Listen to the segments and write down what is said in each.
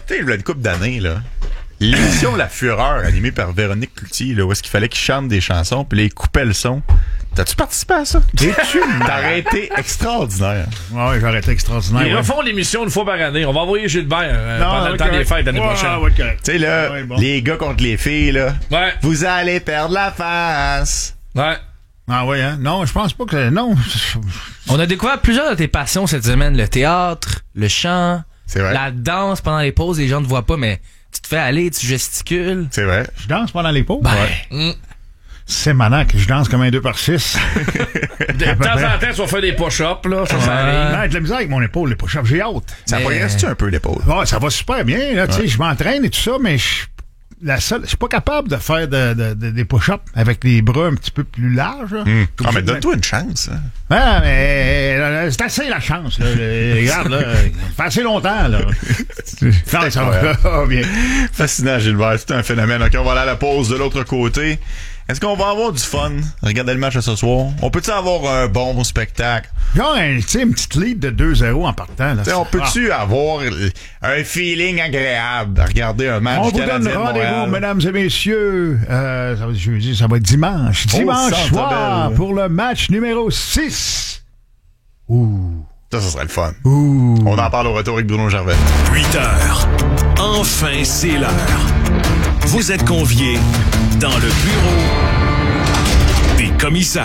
écouté une couple d'années, là. L'émission La Fureur, animée par Véronique Cloutier, là, où est-ce qu'il fallait qu'il chante des chansons, puis là, il coupait le son. T'as-tu participé à ça? T'aurais été extraordinaire. Oui, j'aurais été extraordinaire. Ils refont l'émission une fois par année. On va envoyer Gilbert pendant le temps des fêtes l'année prochaine. Tu sais, là, les gars contre les filles, là. Ouais. Vous allez perdre la face. Ouais. Ah oui, hein? Non, je pense pas que... Non. On a découvert plusieurs de tes passions cette semaine. Le théâtre, le chant, la danse pendant les pauses. Les gens ne te voient pas, mais tu te fais aller, tu gesticules. C'est vrai. Je danse pendant les pauses? Ben, C'est maintenant que je danse comme un 2x6. De temps en temps, tu vas faire des push-ups, là. Ça arrive. J'ai de la misère avec mon épaule, les push-ups. J'ai hâte. Ça progresse-tu un peu, l'épaule? Ouais, ça va super bien, là. Tu sais, je m'entraîne et tout ça, mais je suis pas capable de faire des push-ups avec les bras un petit peu plus larges. Ah, mais donne-toi une chance. Hein. Ah, mais c'est assez la chance, là. Regarde, là. Ça fait assez longtemps, là. Non, ça va bien. Fascinant, Gilbert. C'est un phénomène. OK, on va aller à la pause de l'autre côté. Est-ce qu'on va avoir du fun? Regardez le match de ce soir. On peut-tu avoir un bon spectacle? Genre, une petite lead de 2-0 en partant. Là. On peut-tu avoir un feeling agréable de regarder un match on vous canadien donne de rendez-vous, Montréal? mesdames et messieurs. Ça va être jeudi, ça va être dimanche. Dimanche soir pour le match numéro 6. Ouh. Ça serait le fun. Ouh. On en parle au retour avec Bruno Gervais. 8 heures. Enfin, c'est l'heure. Vous êtes conviés dans le bureau des commissaires.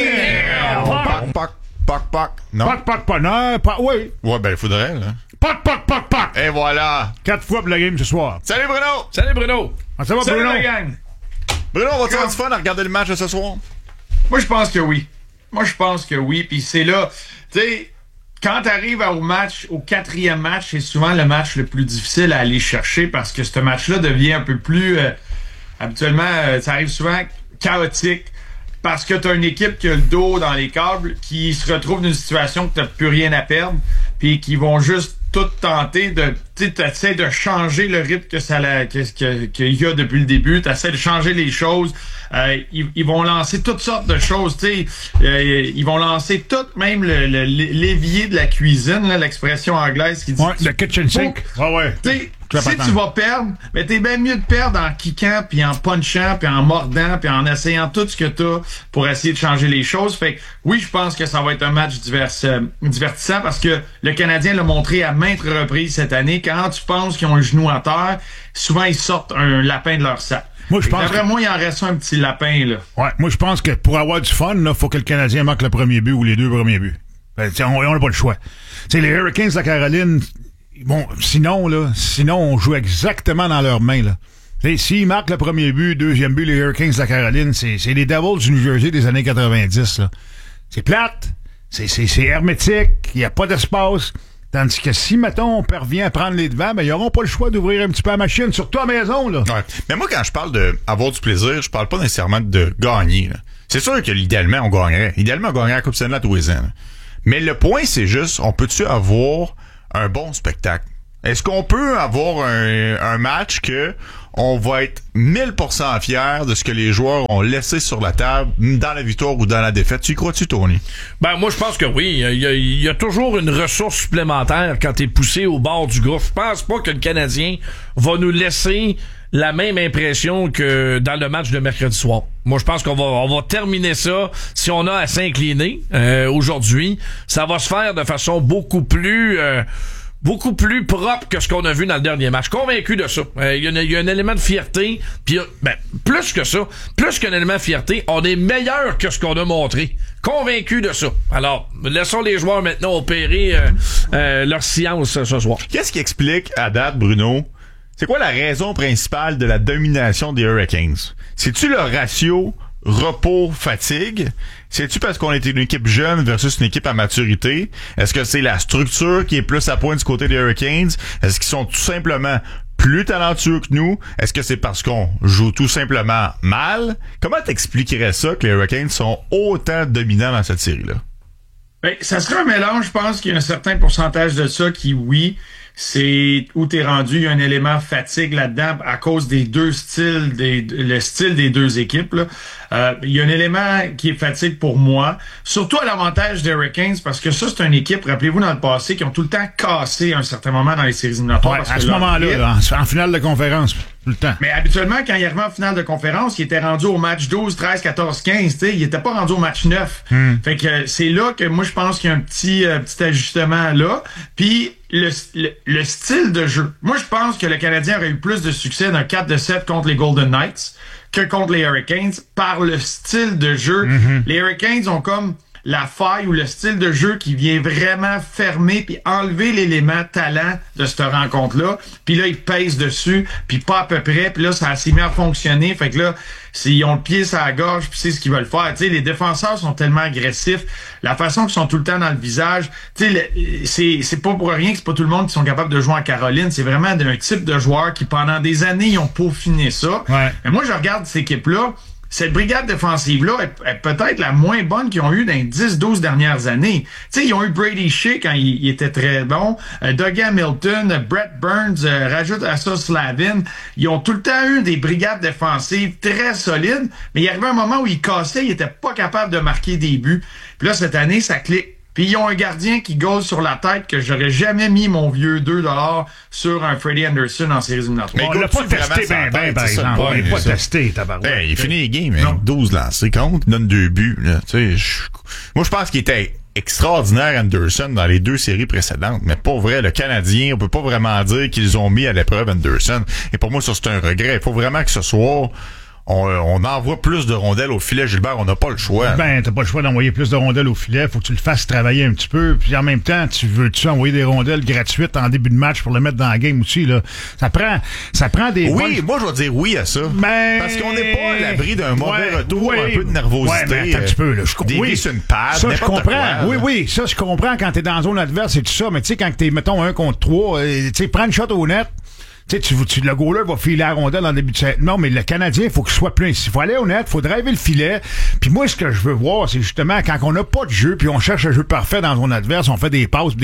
Poc. Non? Oui. Ouais, ben, il faudrait, là. Poc. Et voilà. 4 fois pour la game ce soir. Salut, Bruno! Salut, Bruno! Ça va, Salut, Bruno? la gang! Bruno, on va-tu avoir du fun à regarder le match de ce soir? Moi, je pense que oui. Puis c'est là, tu sais, quand t'arrives au match, au 4e match, c'est souvent le match le plus difficile à aller chercher parce que ce match-là devient un peu plus... habituellement, ça arrive souvent chaotique parce que t'as une équipe qui a le dos dans les câbles, qui se retrouve dans une situation que t'as plus rien à perdre, puis qui vont juste tout tenter de... Tu sais, t'essaies de changer le rythme qu'il y a depuis le début, t'essaies de changer les choses. Ils vont lancer toutes sortes de choses, tu sais. Ils vont lancer tout, même l'évier de la cuisine, là, l'expression anglaise qui dit... Ouais, le kitchen sink. Ouais. Si tu vas perdre, mais t'es bien mieux de perdre en kickant, puis en punchant, puis en mordant, puis en essayant tout ce que t'as pour essayer de changer les choses. Fait que oui, je pense que ça va être un match divertissant parce que le Canadien l'a montré à maintes reprises cette année. Quand tu penses qu'ils ont un genou à terre, souvent ils sortent un lapin de leur sac. Moi, je pense D'après moi, il en reste un petit lapin, là. Ouais, moi, je pense que pour avoir du fun, il faut que le Canadien marque le premier but ou les 2 premiers buts. Ben, on n'a pas le choix. T'sais, les Hurricanes de la Caroline, bon, sinon, on joue exactement dans leurs mains, là. S'ils marquent le premier but, 2e but, les Hurricanes de la Caroline, c'est les Devils du New Jersey des années 90, là. C'est plate, c'est hermétique, il n'y a pas d'espace. Tandis que si, mettons, on parvient à prendre les devants, ben, ils n'auront pas le choix d'ouvrir un petit peu la machine, surtout à la maison, là. Ouais. Mais moi, quand je parle d'avoir du plaisir, je parle pas nécessairement de gagner, là. C'est sûr que idéalement, on gagnerait. Idéalement, on gagnerait la Coupe Stanley à tous les ans, là. Mais le point, c'est juste, on peut-tu avoir un bon spectacle? Est-ce qu'on peut avoir un match que on va être 1000% fiers de ce que les joueurs ont laissé sur la table dans la victoire ou dans la défaite? Tu y crois-tu, Tony? Ben, moi, je pense que oui. Il y a toujours une ressource supplémentaire quand t'es poussé au bord du gouffre. Je pense pas que le Canadien va nous laisser la même impression que dans le match de mercredi soir. Moi, je pense qu'on va terminer ça. Si on a à s'incliner aujourd'hui, ça va se faire de façon beaucoup plus propre que ce qu'on a vu dans le dernier match. Convaincu de ça. Il y a un élément de fierté. Puis, plus que ça, plus qu'un élément de fierté, on est meilleur que ce qu'on a montré. Convaincu de ça. Alors, laissons les joueurs maintenant opérer leur science ce soir. Qu'est-ce qui explique à date, Bruno? C'est quoi la raison principale de la domination des Hurricanes? C'est-tu le ratio repos-fatigue? C'est-tu parce qu'on était une équipe jeune versus une équipe à maturité? Est-ce que c'est la structure qui est plus à point du côté des Hurricanes? Est-ce qu'ils sont tout simplement plus talentueux que nous? Est-ce que c'est parce qu'on joue tout simplement mal? Comment t'expliquerais ça que les Hurricanes sont autant dominants dans cette série-là? Ben, ça serait un mélange, je pense qu'il y a un certain pourcentage de ça qui, oui. c'est où t'es rendu. Il y a un élément fatigue là-dedans à cause des deux styles, le style des deux équipes. Là. Il y a un élément qui est fatigue pour moi, surtout à l'avantage des Hurricanes, parce que ça, c'est une équipe, rappelez-vous, dans le passé, qui ont tout le temps cassé à un certain moment dans les séries éliminatoires. Ouais, à ce moment-là, en finale de conférence, tout le temps. Mais habituellement, quand il arrivait en finale de conférence, il était rendu au match 12, 13, 14, 15, t'sais, il était pas rendu au match 9. Fait que c'est là que moi, je pense qu'il y a un petit ajustement là. Puis, le style de jeu. Moi, je pense que le Canadien aurait eu plus de succès d'un 4-7 contre les Golden Knights que contre les Hurricanes par le style de jeu. Les Hurricanes ont comme la faille ou le style de jeu qui vient vraiment fermer puis enlever l'élément talent de cette rencontre-là. Puis là, ils pèsent dessus, puis pas à peu près. Puis là, ça s'est mis à fonctionner. Fait que là, ils ont le pied sur la gorge, puis c'est ce qu'ils veulent faire. Tu sais, les défenseurs sont tellement agressifs. La façon qu'ils sont tout le temps dans le visage, tu sais, c'est pas pour rien que c'est pas tout le monde qui sont capables de jouer en Caroline. C'est vraiment d'un type de joueur qui, pendant des années, ils ont peaufiné ça. Ouais. Mais moi, je regarde cette équipe-là. Cette brigade défensive-là est peut-être la moins bonne qu'ils ont eu dans les 10-12 dernières années. Tu sais, ils ont eu Brady Shea quand il était très bon, Doug Hamilton, Brett Burns, rajoute à ça Slavin. Ils ont tout le temps eu des brigades défensives très solides, mais il y arrivait un moment où ils cassaient, ils étaient pas capables de marquer des buts. Puis là, cette année, ça clique. Puis ils ont un gardien qui goal sur la tête que j'aurais jamais mis mon vieux 2$ sur un Freddie Anderson en séries éliminatoires. On l'a pas testé ben, par exemple. On l'a pas testé, tabarouette. Il finit les games, hein, 12 lancés contre, il donne 2 buts. Là. Moi, je pense qu'il était extraordinaire, Anderson, dans les 2 séries précédentes. Mais pas vrai, le Canadien, on peut pas vraiment dire qu'ils ont mis à l'épreuve Anderson. Et pour moi, ça, c'est un regret. Il faut vraiment que ce soir... On envoie plus de rondelles au filet, Gilbert, on n'a pas le choix. Ben, t'as pas le choix d'envoyer plus de rondelles au filet, faut que tu le fasses travailler un petit peu, puis en même temps, tu envoyer des rondelles gratuites en début de match pour le mettre dans la game aussi, là. Ça prend des... Oui, moi, je vais dire oui à ça. Ben... Parce qu'on n'est pas à l'abri d'un mauvais retour, un peu de nervosité. Ouais, mais attends un petit peu, là. Des sur une pad, ça, je comprends. Quoi, oui, ça, je comprends quand t'es dans la zone adverse et tout ça, mais tu sais, quand t'es, mettons, 1 contre 3, tu sais, prends une shot au net, tu sais, le goaler va filer la rondelle en début de set. Non, mais le Canadien, il faut qu'il soit plein. Il faut aller au net, il faut driver le filet. Puis moi, ce que je veux voir, c'est justement quand on n'a pas de jeu, puis on cherche le jeu parfait dans son adverse, on fait des passes,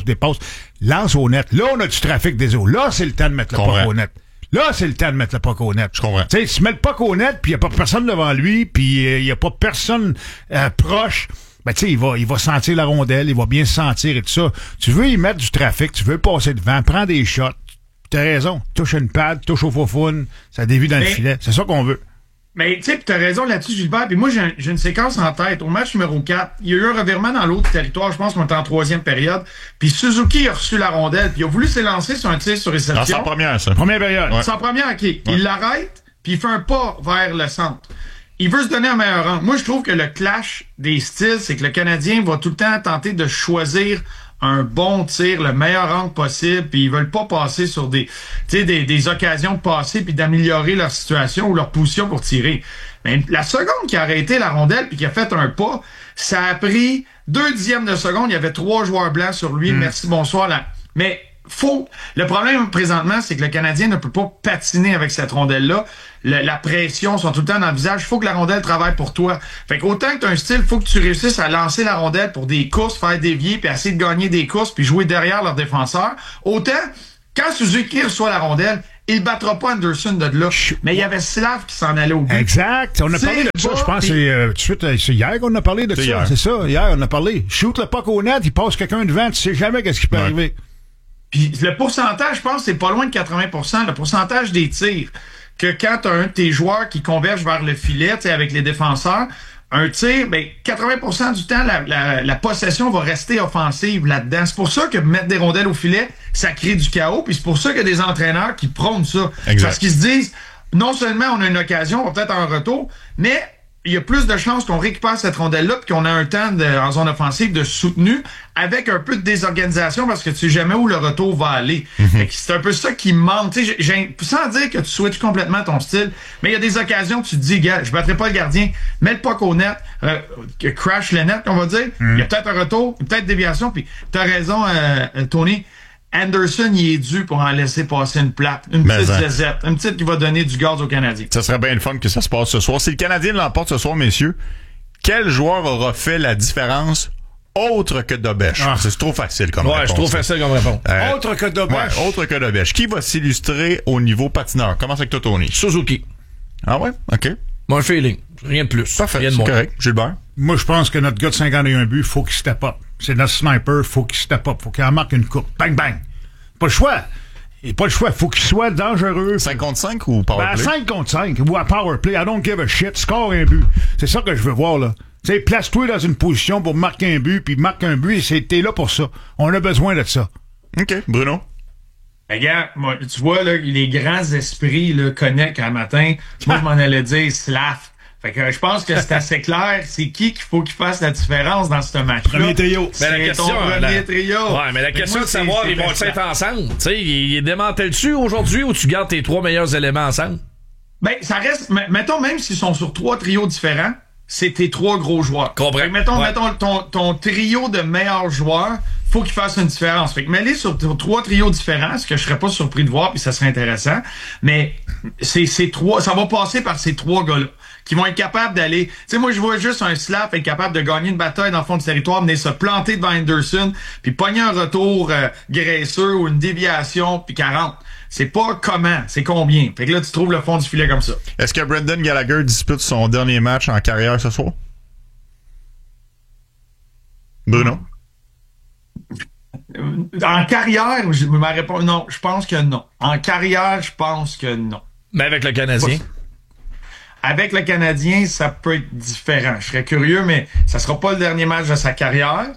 lance au net. Là, on a du trafic des eaux. Là, c'est le temps de mettre le puck au net. Là, c'est le temps de mettre le puck au net. Je comprends. Tu sais, s'il met le puck au net, puis il n'y a pas personne devant lui, puis il n'y a pas personne proche, ben tu sais, il va sentir la rondelle, il va bien se sentir et tout ça. Tu veux y mettre du trafic, tu veux passer devant, prends des shots. T'as raison. Touche une pad, touche au faux-foune, ça dévie dans le filet. C'est ça qu'on veut. Mais tu sais, t'as raison là-dessus, Gilbert. Puis moi, j'ai une séquence en tête. Au match numéro 4, il y a eu un revirement dans l'autre territoire. Je pense qu'on était en 3e période. Puis Suzuki a reçu la rondelle. Puis il a voulu s'élancer sur un tir sur réception. C'est en première, ça. Première période. C'est en première, OK. Ouais. Il l'arrête, puis il fait un pas vers le centre. Il veut se donner un meilleur rang. Moi, je trouve que le clash des styles, c'est que le Canadien va tout le temps tenter de choisir un bon tir, le meilleur angle possible, puis ils veulent pas passer sur des occasions de passer puis d'améliorer leur situation ou leur position pour tirer. Mais la seconde qui a arrêté la rondelle puis qui a fait un pas, ça a pris 2/10 de seconde. Il y avait 3 joueurs blancs sur lui. Merci, bonsoir. Là. Mais le problème présentement, c'est que le Canadien ne peut pas patiner avec cette rondelle-là. La pression sont tout le temps dans le visage. Il faut que la rondelle travaille pour toi. Fait qu'autant que tu as un style, il faut que tu réussisses à lancer la rondelle pour des courses, faire dévier, puis essayer de gagner des courses, puis jouer derrière leur défenseur. Autant, quand Suzuki reçoit la rondelle, il battra pas Anderson de là. Mais il y avait Slav qui s'en allait au but. Exact. On a parlé de ça, je pense, c'est hier qu'on a parlé de ça. Hier. C'est ça, hier, on a parlé. Shoot le puck au net, il passe quelqu'un devant, tu sais jamais qu'est-ce qui peut arriver. Puis le pourcentage, je pense, c'est pas loin de 80%. Le pourcentage des tirs que quand tu as un de tes joueurs qui converge vers le filet, tu sais, avec les défenseurs, un tir, ben 80% du temps, la possession va rester offensive là-dedans. C'est pour ça que mettre des rondelles au filet, ça crée du chaos. Puis c'est pour ça qu'il y a des entraîneurs qui prônent ça. Exact. Parce qu'ils se disent, non seulement on a une occasion, on va peut-être en retour, mais il y a plus de chances qu'on récupère cette rondelle-là puis qu'on a un temps en zone offensive de soutenu avec un peu de désorganisation parce que tu sais jamais où le retour va aller. Fait que c'est un peu ça qui manque. Tu sais, sans dire que tu switches complètement ton style, mais il y a des occasions où tu te dis, gars, je battrai pas le gardien, mets le puck au net, crash le net, on va dire. Il y a peut-être un retour, peut-être déviation, puis t'as raison, Tony. Anderson, il est dû pour en laisser passer une plate, une petite zézette, une petite qui va donner du gaz aux Canadiens. Ça serait bien le fun que ça se passe ce soir. Si le Canadien l'emporte ce soir, messieurs, quel joueur aura fait la différence autre que Dobèche. C'est trop facile comme réponse. Ouais, c'est trop facile comme réponse. Autre que Dobèche. Ouais, autre que Dobèche. Qui va s'illustrer au niveau patineur? Commence avec toi, Tony. Suzuki. Ah ouais? OK. Mon feeling. Rien de plus. Parfait, Rien de c'est moins. correct. Gilbert? Moi, je pense que notre gars de 51 buts, faut qu'il step up. C'est notre sniper, faut qu'il step up. Faut qu'il en marque une coupe. Bang, bang. Pas le choix. Il pas le choix. Faut qu'il soit dangereux. 5 contre 5 ou power play? 5 contre 5 ou à power play. I don't give a shit. Score un but. C'est ça que je veux voir, là. Tu sais, place-toi dans une position pour marquer un but, puis marque un but, et t'es là pour ça. On a besoin de ça. OK. Bruno? Regarde, moi, tu vois, là, les grands esprits là, connectent un matin. Moi, je m'en allais dire Slav. Fait que je pense que c'est assez clair. C'est qui qu'il faut qu'il fasse la différence dans ce match-là? Premier trio. C'est Mais la question, ton premier trio. Ouais, mais la question moi, de savoir, c'est ils vont Slav. être ensemble. Tu sais, ils démantèlent-tu aujourd'hui ou tu gardes tes 3 meilleurs éléments ensemble? Ben, ça reste, mettons, même s'ils sont sur 3 trios différents, c'est tes 3 gros joueurs. Comprends. Fait que mettons, Ouais. ton trio de meilleurs joueurs, faut qu'il fasse une différence. Fait que mets-les sur 3 trios différents, ce que je serais pas surpris de voir, puis ça serait intéressant. Mais c'est 3, ça va passer par ces 3 gars-là, qui vont être capables d'aller. Tu sais, moi, je vois juste un Slav être capable de gagner une bataille dans le fond du territoire, venir se planter devant Anderson, puis pogner un retour graisseux ou une déviation, puis 40. C'est pas comment, c'est combien. Fait que là, tu trouves le fond du filet comme ça. Est-ce que Brendan Gallagher dispute son dernier match en carrière ce soir? Bruno? En carrière, ma réponse, non, je pense que non. En carrière, je pense que non. Mais avec le Canadien. Avec le Canadien, ça peut être différent. Je serais curieux, mais ça sera pas le dernier match de sa carrière.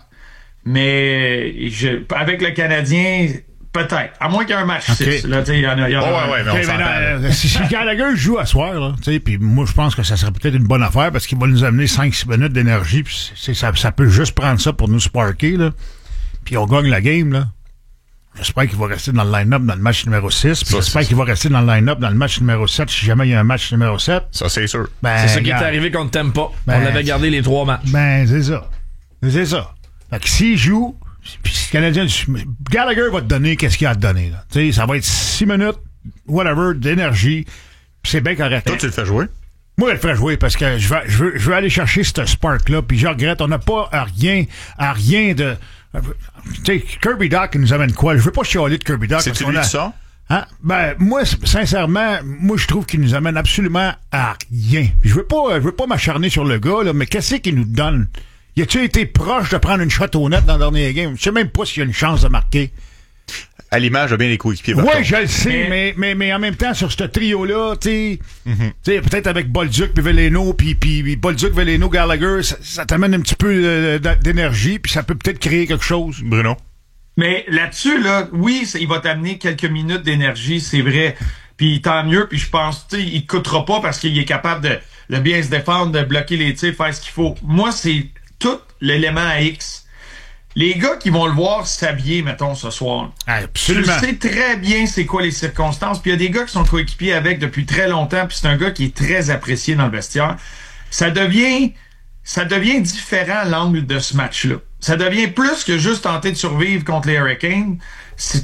Mais avec le Canadien, peut-être. À moins qu'il y ait un match 6. Là, tu sais, il y en a. Ouais, mais on s'entend. Si Gallagher joue à soir, là, tu sais, puis moi, je pense que ça serait peut-être une bonne affaire parce qu'il va nous amener 5-6 minutes d'énergie, puis ça peut juste prendre ça pour nous sparker, là. Puis on gagne la game, là. J'espère qu'il va rester dans le line-up dans le match numéro 6. Puis j'espère qu'il va rester dans le line-up dans le match numéro 7 si jamais il y a un match numéro 7. Ça, c'est sûr. Ben, C'est ça qui est regarde. arrivé contre Tampa. Ben, On avait gardé les 3 matchs. Ben, c'est ça. C'est ça. Fait que s'il joue, puis si le Canadien, Gallagher va te donner qu'est-ce qu'il a à te donner, là. Tu sais, ça va être 6 minutes, whatever, d'énergie. Puis c'est bien correct. Toi, tu le fais jouer? Moi, je le ferais jouer parce que je veux aller chercher ce spark-là. Puis je regrette, on n'a pas à rien de... Tu sais, Kirby Doc nous amène quoi? Je veux pas chialer de Kirby Doc. C'est-tu lui qui sort? Hein? Ben, moi, sincèrement, je trouve qu'il nous amène absolument à rien. Je veux pas m'acharner sur le gars, là, mais qu'est-ce qu'il nous donne? Y a-tu été proche de prendre une shot au net dans le dernier game? Je sais même pas s'il y a une chance de marquer. À l'image de bien les coéquipiers. Oui, je le sais, mais en même temps, sur ce trio-là, tu sais, peut-être avec Bolduc puis Veleno, puis Bolduc, Veleno, Gallagher, ça t'amène un petit peu d'énergie, puis ça peut peut-être créer quelque chose. Bruno? Mais là-dessus, là, oui, il va t'amener quelques minutes d'énergie, c'est vrai. Puis tant mieux, puis je pense, tu sais, il te coûtera pas parce qu'il est capable de bien se défendre, de bloquer les tirs, faire ce qu'il faut. Moi, c'est tout l'élément à X. Les gars qui vont le voir s'habiller, mettons, ce soir. Absolument. Tu sais très bien c'est quoi les circonstances. Puis il y a des gars qui sont coéquipiers avec depuis très longtemps, puis c'est un gars qui est très apprécié dans le vestiaire. Ça devient différent l'angle de ce match-là. Ça devient plus que juste tenter de survivre contre les Hurricanes. Ça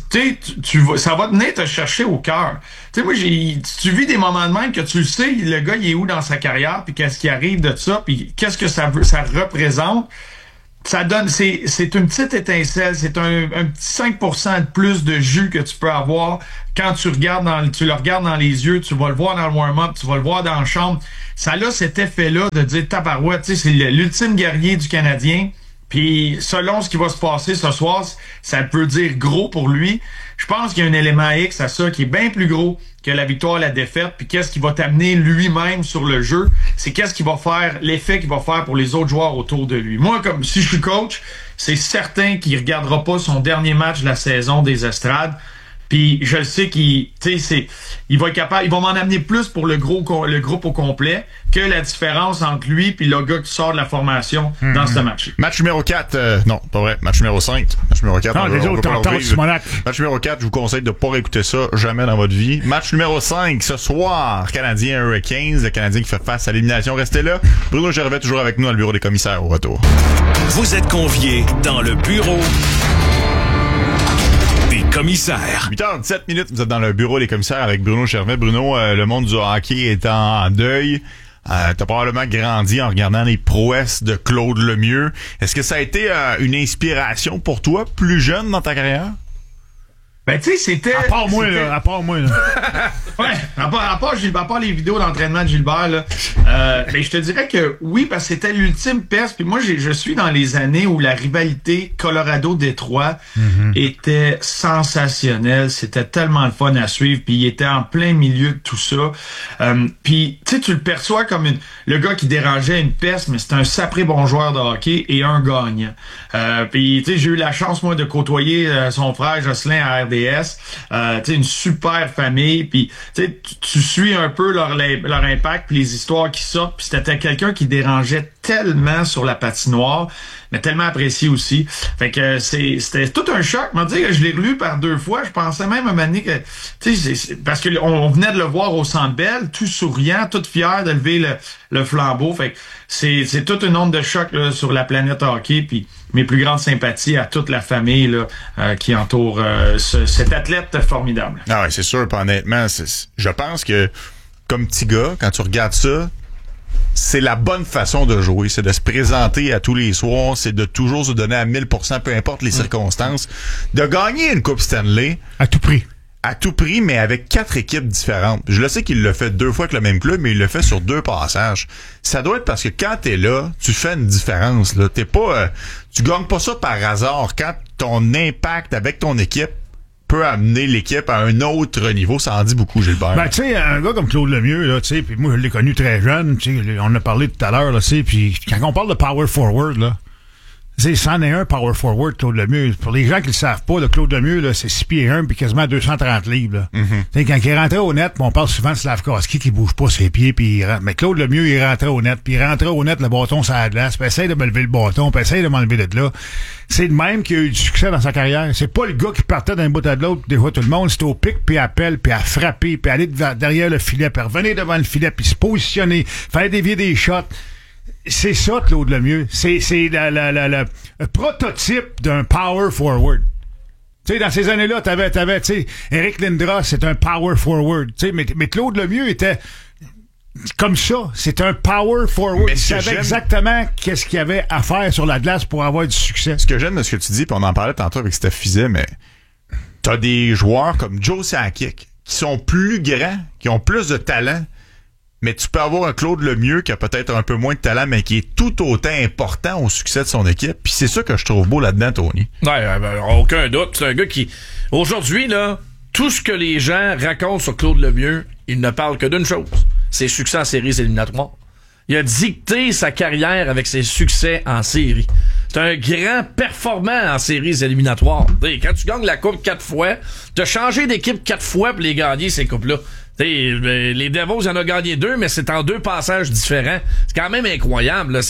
va venir te chercher au cœur. Tu sais, moi, tu vis des moments de même que tu le sais, le gars, il est où dans sa carrière, puis qu'est-ce qui arrive de ça, puis qu'est-ce que ça représente. Ça donne, c'est une petite étincelle, c'est un petit 5% de plus de jus que tu peux avoir quand tu le regardes dans les yeux, tu vas le voir dans le warm-up, tu vas le voir dans la chambre. Ça a cet effet-là de dire tabarouette, tu sais, c'est l'ultime guerrier du Canadien. Puis selon ce qui va se passer ce soir, ça peut dire gros pour lui. Je pense qu'il y a un élément X à ça qui est bien plus gros que la victoire, la défaite. Puis qu'est-ce qu'il va t'amener lui-même sur le jeu, c'est qu'est-ce qu'il va faire, l'effet qu'il va faire pour les autres joueurs autour de lui. Moi, comme si je suis coach, c'est certain qu'il regardera pas son dernier match de la saison des Estrades. Puis je le sais il va être capable, il va m'en amener plus pour le groupe au complet que la différence entre lui puis le gars qui sort de la formation dans ce match. Match numéro 4, non, pas vrai. Match numéro 5. Match numéro 4. Non, les autres t'entendent, Simonac. Match numéro 4, je vous conseille de pas réécouter ça jamais dans votre vie. Match numéro 5, ce soir, Canadien Hurricanes, le Canadien qui fait face à l'élimination. Restez là. Bruno Gervais toujours avec nous dans le bureau des commissaires au retour. Vous êtes conviés dans le bureau des commissaires. 8h17 minutes, vous êtes dans le bureau des commissaires avec Bruno Gervais. Bruno, le monde du hockey est en deuil. T'as probablement grandi en regardant les prouesses de Claude Lemieux. Est-ce que ça a été une inspiration pour toi, plus jeune dans ta carrière? Ben, tu sais, c'était... À part moi, là. Ouais, à part les vidéos d'entraînement de Gilbert, là. Ben, je te dirais que oui, parce que c'était l'ultime peste. Puis moi, je suis dans les années où la rivalité Colorado-Détroit était sensationnelle. C'était tellement le fun à suivre. Puis il était en plein milieu de tout ça. Puis, tu sais, tu le perçois comme le gars qui dérangeait une peste, mais c'était un sapré bon joueur de hockey et un gagnant. Puis, tu sais, j'ai eu la chance, moi, de côtoyer son frère Jocelyn à RDS. Une super famille, puis tu suis un peu leur impact, puis les histoires qui sortent, puis c'était quelqu'un qui dérangeait tellement sur la patinoire, mais tellement apprécié aussi. Fait que c'était tout un choc. Je dire que je l'ai relu par 2 fois. Je pensais même à un moment donné que, parce que on venait de le voir au Centre Bell, tout souriant, tout fier de lever le flambeau. Fait que c'est toute une onde de choc là, sur la planète hockey, puis mes plus grandes sympathies à toute la famille là, qui entoure cet athlète formidable. Ah ouais, c'est sûr. Puis honnêtement, je pense que comme petit gars, quand tu regardes ça, c'est la bonne façon de jouer, c'est de se présenter à tous les soirs, c'est de toujours se donner à 1000%, peu importe les circonstances, de gagner une Coupe Stanley. À tout prix. À tout prix, mais avec 4 équipes différentes. Je le sais qu'il l'a fait 2 fois avec le même club, mais il l'a fait sur 2 passages. Ça doit être parce que quand t'es là, tu fais une différence, là. T'es pas, tu gagnes pas ça par hasard. Quand ton impact avec ton équipe peut amener l'équipe à un autre niveau, ça en dit beaucoup, Gilbert. Ben, tu sais, un gars comme Claude Lemieux, là, tu sais, puis moi, je l'ai connu très jeune, tu sais, on en a parlé tout à l'heure, là, tu sais, puis quand on parle de power forward, là, c'en est un power forward, Claude Lemieux. Pour les gens qui le savent pas, le Claude Lemieux, là, c'est 6 pieds 1 puis quasiment 230 livres, là. Tu sais, quand il est rentré au net, on parle souvent de Slavkovski qui bouge pas ses pieds, puis mais Claude Lemieux, il rentrait au net, puis il rentrait au net, le bâton sur la glace, puis essaye de me lever le bâton, puis essaye de m'enlever de là. C'est le même qui a eu du succès dans sa carrière. C'est pas le gars qui partait d'un bout à de l'autre, des fois tout le monde, c'était au pic, puis appel, puis à frapper, puis aller derrière le filet, puis revenir devant le filet, puis se positionner, faire dévier des shots. C'est ça, Claude Lemieux. C'est le prototype d'un power forward. Tu sais, dans ces années-là, t'avais, tu sais, Eric Lindros, c'est un power forward. Tu sais, mais Claude Lemieux était comme ça. C'est un power forward. Il savait exactement qu'est-ce qu'il y avait à faire sur la glace pour avoir du succès. Ce que j'aime de ce que tu dis, puis on en parlait tantôt avec Steph Fizet, mais t'as des joueurs comme Joe Sakic qui sont plus grands, qui ont plus de talent, mais tu peux avoir un Claude Lemieux qui a peut-être un peu moins de talent, mais qui est tout autant important au succès de son équipe. Puis c'est ça que je trouve beau là-dedans, Tony. Ouais, ben, aucun doute. C'est un gars qui, aujourd'hui, là, tout ce que les gens racontent sur Claude Lemieux, il ne parle que d'une chose. Ses succès en séries éliminatoires. Il a dicté sa carrière avec ses succès en série. C'est un grand performant en séries éliminatoires. T'sais, quand tu gagnes la coupe 4 fois, t'as changé d'équipe 4 fois pour les gagner, ces coupes-là. Les Devils, il en a gagné 2, mais c'est en 2 passages différents. C'est quand même incroyable. Là.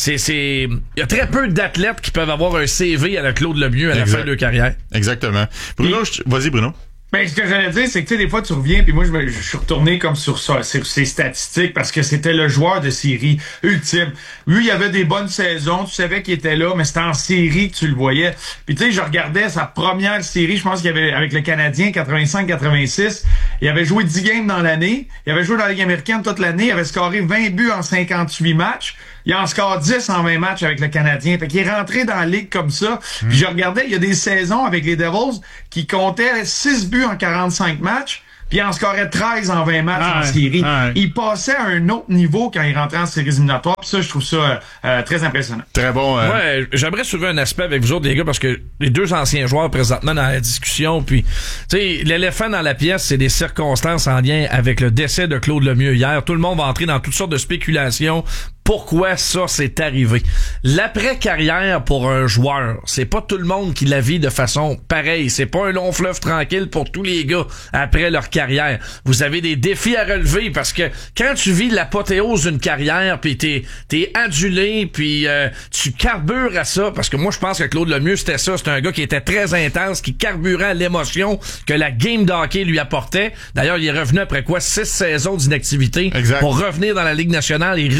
Il y a très peu d'athlètes qui peuvent avoir un CV à la Claude Lemieux à la fin de leur carrière. Exactement. Bruno, vas-y, Bruno. Ben, ce que j'allais dire, c'est que, tu sais, des fois, tu reviens, puis moi, je suis retourné comme sur ces statistiques, parce que c'était le joueur de série ultime. Lui, il avait des bonnes saisons, tu savais qu'il était là, mais c'était en série que tu le voyais. Puis, tu sais, je regardais sa première série, je pense qu'il y avait, avec le Canadien, 85-86, il avait joué 10 games dans l'année, il avait joué dans la Ligue américaine toute l'année, il avait scoré 20 buts en 58 matchs, il en score 10 en 20 matchs avec le Canadien. Fait qu'il est rentré dans la Ligue comme ça. Puis je regardais, il y a des saisons avec les Devils qui comptaient 6 buts en 45 matchs, puis il en scorait 13 en 20 matchs en série. Il passait à un autre niveau quand il rentrait en séries éliminatoires. Puis ça, je trouve ça très impressionnant. Très bon. Ouais, j'aimerais soulever un aspect avec vous autres, les gars, parce que les 2 anciens joueurs présentement dans la discussion, puis, tu sais, l'éléphant dans la pièce, c'est des circonstances en lien avec le décès de Claude Lemieux hier. Tout le monde va entrer dans toutes sortes de spéculations. Pourquoi ça s'est arrivé? L'après-carrière pour un joueur, c'est pas tout le monde qui la vit de façon pareille. C'est pas un long fleuve tranquille pour tous les gars après leur carrière. Vous avez des défis à relever parce que quand tu vis l'apothéose d'une carrière, puis t'es adulé, puis tu carbures à ça, parce que moi je pense que Claude Lemieux c'était ça, c'était un gars qui était très intense, qui carburait à l'émotion que la game d'hockey lui apportait. D'ailleurs, il est revenu après 6 saisons d'inactivité pour revenir dans la Ligue nationale et regoûter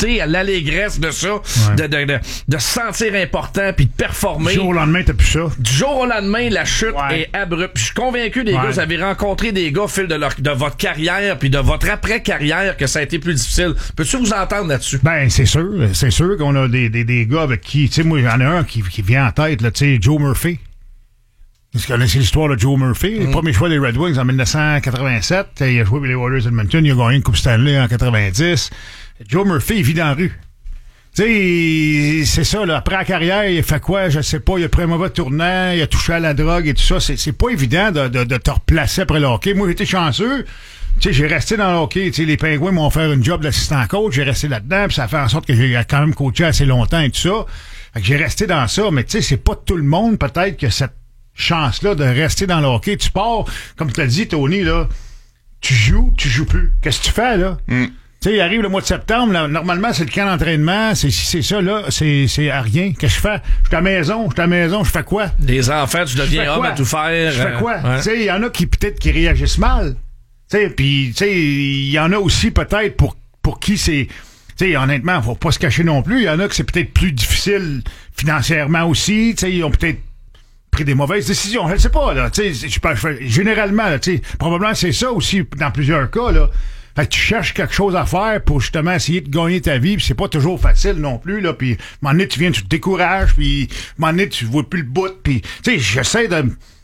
goûter à l'allégresse de ça, de se sentir important puis de performer. Du jour au lendemain, t'as plus ça. Du jour au lendemain, la chute est abrupte. Je suis convaincu, les gars, vous avez rencontré des gars au fil de votre carrière puis de votre après-carrière que ça a été plus difficile. Peux-tu vous entendre là-dessus? Ben, c'est sûr qu'on a des gars avec qui, tu sais, moi, il y en a un qui vient en tête, là, tu sais, Joe Murphy. Vous connaissez l'histoire de Joe Murphy, le premier choix des Red Wings en 1987. Il a joué pour les Oilers d'Edmonton, il a gagné une Coupe Stanley en 90. Joe Murphy, il vit dans la rue. Tu sais, c'est ça, là, après la carrière, il fait quoi? Je sais pas, il a pris un mauvais tournant, il a touché à la drogue et tout ça. C'est pas évident de te replacer après le hockey. Moi, j'étais chanceux. Tu sais, j'ai resté dans le hockey. Tu sais, les Pingouins m'ont offert une job d'assistant coach. J'ai resté là-dedans, puis ça a fait en sorte que j'ai quand même coaché assez longtemps et tout ça. Fait que j'ai resté dans ça. Mais tu sais, c'est pas tout le monde, peut-être, que cette chance-là de rester dans le hockey. Tu pars, comme tu l'as dit, Tony, là, tu joues plus. Qu'est-ce que tu fais, là? Tu sais, il arrive le mois de septembre, là, normalement, c'est le camp d'entraînement, c'est ça, là, c'est à rien. Qu'est-ce que je fais? Je suis à la maison, je fais quoi? Les enfants, tu deviens homme à tout faire. Je fais quoi? Tu sais, il y en a qui, peut-être, qui réagissent mal. Tu sais, puis, tu sais, il y en a aussi, peut-être, pour qui c'est... Tu sais, honnêtement, faut pas se cacher non plus. Il y en a que c'est peut-être plus difficile financièrement aussi. Tu sais, ils ont peut-être pris des mauvaises décisions. Je ne sais pas, là. Tu sais, généralement, là, tu sais, probablement c'est ça aussi dans plusieurs cas, là. Fait que tu cherches quelque chose à faire pour justement essayer de gagner ta vie, puis c'est pas toujours facile non plus, là. Puis, à un moment donné, tu te décourages, puis à un moment donné, tu vois plus le bout, puis, tu sais, j'essaie de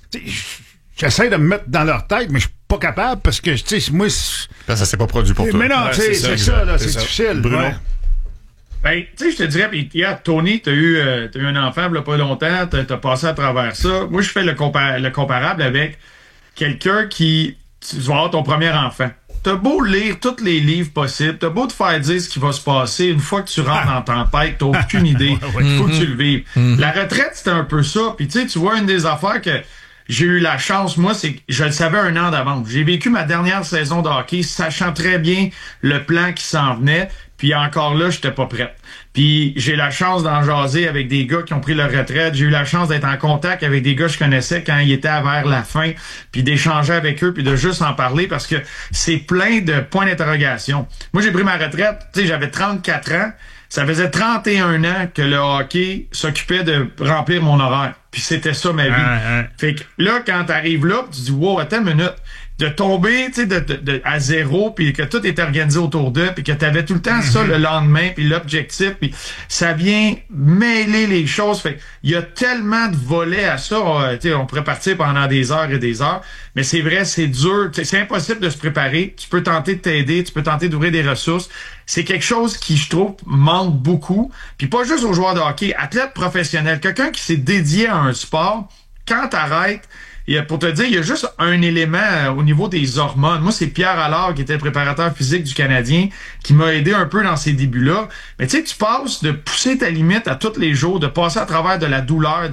me mettre dans leur tête, mais je suis pas capable parce que, tu sais, moi... Ça s'est pas produit pour toi. Mais non, c'est ça, là, c'est difficile. Bruno? Ouais. Ben, tu sais, je te dirais, pis hier, Tony, t'as eu un enfant, il y a pas longtemps, t'as passé à travers ça. Moi, je fais le comparable avec quelqu'un qui, tu vas avoir ton premier enfant. T'as beau lire tous les livres possibles, t'as beau te faire dire ce qui va se passer une fois que tu rentres dans ta tempête, t'as aucune idée. Il faut que tu le vives. La retraite, c'était un peu ça. Puis tu sais, tu vois, une des affaires que j'ai eu la chance, moi, c'est que je le savais un an d'avance. J'ai vécu ma dernière saison de hockey, sachant très bien le plan qui s'en venait. Puis encore là, j'étais pas prête. Puis j'ai la chance d'en jaser avec des gars qui ont pris leur retraite. J'ai eu la chance d'être en contact avec des gars que je connaissais quand ils étaient vers la fin, puis d'échanger avec eux, puis de juste en parler parce que c'est plein de points d'interrogation. Moi, j'ai pris ma retraite, tu sais, j'avais 34 ans. Ça faisait 31 ans que le hockey s'occupait de remplir mon horaire. Puis c'était ça ma vie. Fait que là, quand t'arrives là, tu dis, wow, attends une minute. De tomber, tu sais, à zéro, puis que tout était organisé autour d'eux, puis que t'avais tout le temps ça le lendemain, puis l'objectif, puis ça vient mêler les choses. Fait il y a tellement de volets à ça. Tu sais, on pourrait partir pendant des heures et des heures, mais c'est vrai, c'est dur. C'est impossible de se préparer. Tu peux tenter de t'aider, tu peux tenter d'ouvrir des ressources. C'est quelque chose qui, je trouve, manque beaucoup. Puis pas juste aux joueurs de hockey, athlètes professionnels, quelqu'un qui s'est dédié à un sport, quand t'arrêtes, pour te dire, il y a juste un élément au niveau des hormones. Moi, c'est Pierre Allard, qui était le préparateur physique du Canadien, qui m'a aidé un peu dans ces débuts-là. Mais tu sais, tu passes de pousser ta limite à tous les jours, de passer à travers de la douleur,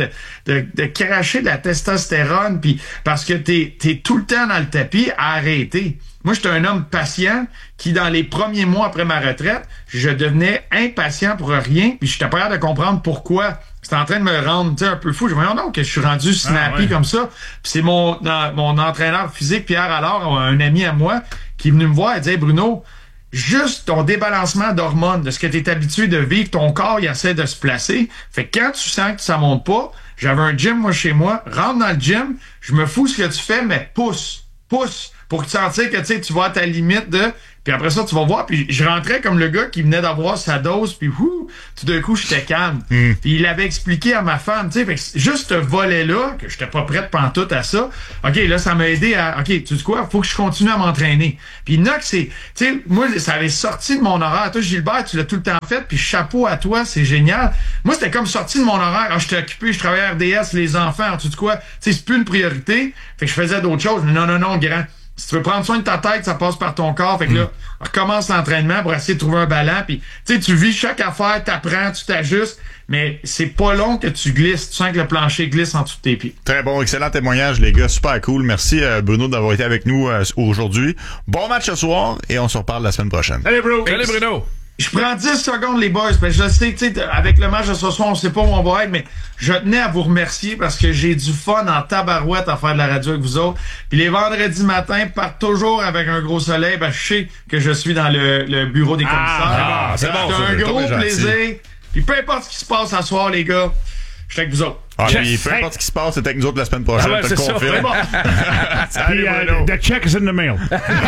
de cracher de la testostérone, puis parce que t'es tout le temps dans le tapis à arrêter. Moi, j'étais un homme patient qui, dans les premiers mois après ma retraite, je devenais impatient pour rien, puis j'étais pas capable de comprendre pourquoi. C'était en train de me rendre un peu fou. Je me disais, non, que je suis rendu snappy comme ça. Puis c'est mon entraîneur physique, Pierre Allard, un ami à moi, qui est venu me voir et disait, Bruno, juste ton débalancement d'hormones, de ce que tu es habitué de vivre, ton corps, il essaie de se placer. Fait que quand tu sens que ça monte pas, j'avais un gym, moi, chez moi, rentre dans le gym, je me fous ce que tu fais, mais pousse, pour que tu sentir que tu vas à ta limite de... Puis après ça, tu vas voir. Puis je rentrais comme le gars qui venait d'avoir sa dose. Puis tout d'un coup, j'étais calme. Puis il l'avait expliqué à ma femme. Tu sais, fait que juste ce volet-là, que j'étais pas prête pantoute à ça. OK, là, ça m'a aidé à... OK, tu sais quoi? Faut que je continue à m'entraîner. Puis il y en a que c'est... Tu sais, moi, ça avait sorti de mon horaire. Toi, Gilbert, tu l'as tout le temps fait. Puis chapeau à toi, c'est génial. Moi, c'était comme sorti de mon horaire. Ah, j'étais occupé, je travaillais à RDS, les enfants. Tu sais quoi? Tu sais, c'est plus une priorité. Fait que je faisais d'autres choses. Mais non, grand. Si tu veux prendre soin de ta tête, ça passe par ton corps. Fait que là, recommence l'entraînement pour essayer de trouver un ballon. Puis, tu sais, tu vis chaque affaire, t'apprends, tu t'ajustes. Mais c'est pas long que tu glisses. Tu sens que le plancher glisse en dessous de tes pieds. Très bon, excellent témoignage, les gars. Super cool. Merci, Bruno, d'avoir été avec nous aujourd'hui. Bon match ce soir et on se reparle la semaine prochaine. Salut, Bruno. Salut, Bruno. Je prends 10 secondes, les boys, parce que je sais, tu sais, avec le match de ce soir, on sait pas où on va être, mais je tenais à vous remercier parce que j'ai du fun en tabarouette à faire de la radio avec vous autres. Puis les vendredis matins partent toujours avec un gros soleil, je sais que je suis dans le bureau des commissaires. C'est un gros plaisir. Puis peu importe ce qui se passe ce soir, les gars, je suis avec vous autres. Puis peu importe ce qui se passe, c'est avec nous autres la semaine prochaine, je te le confirme. Salut, Bruno. The check is in the mail.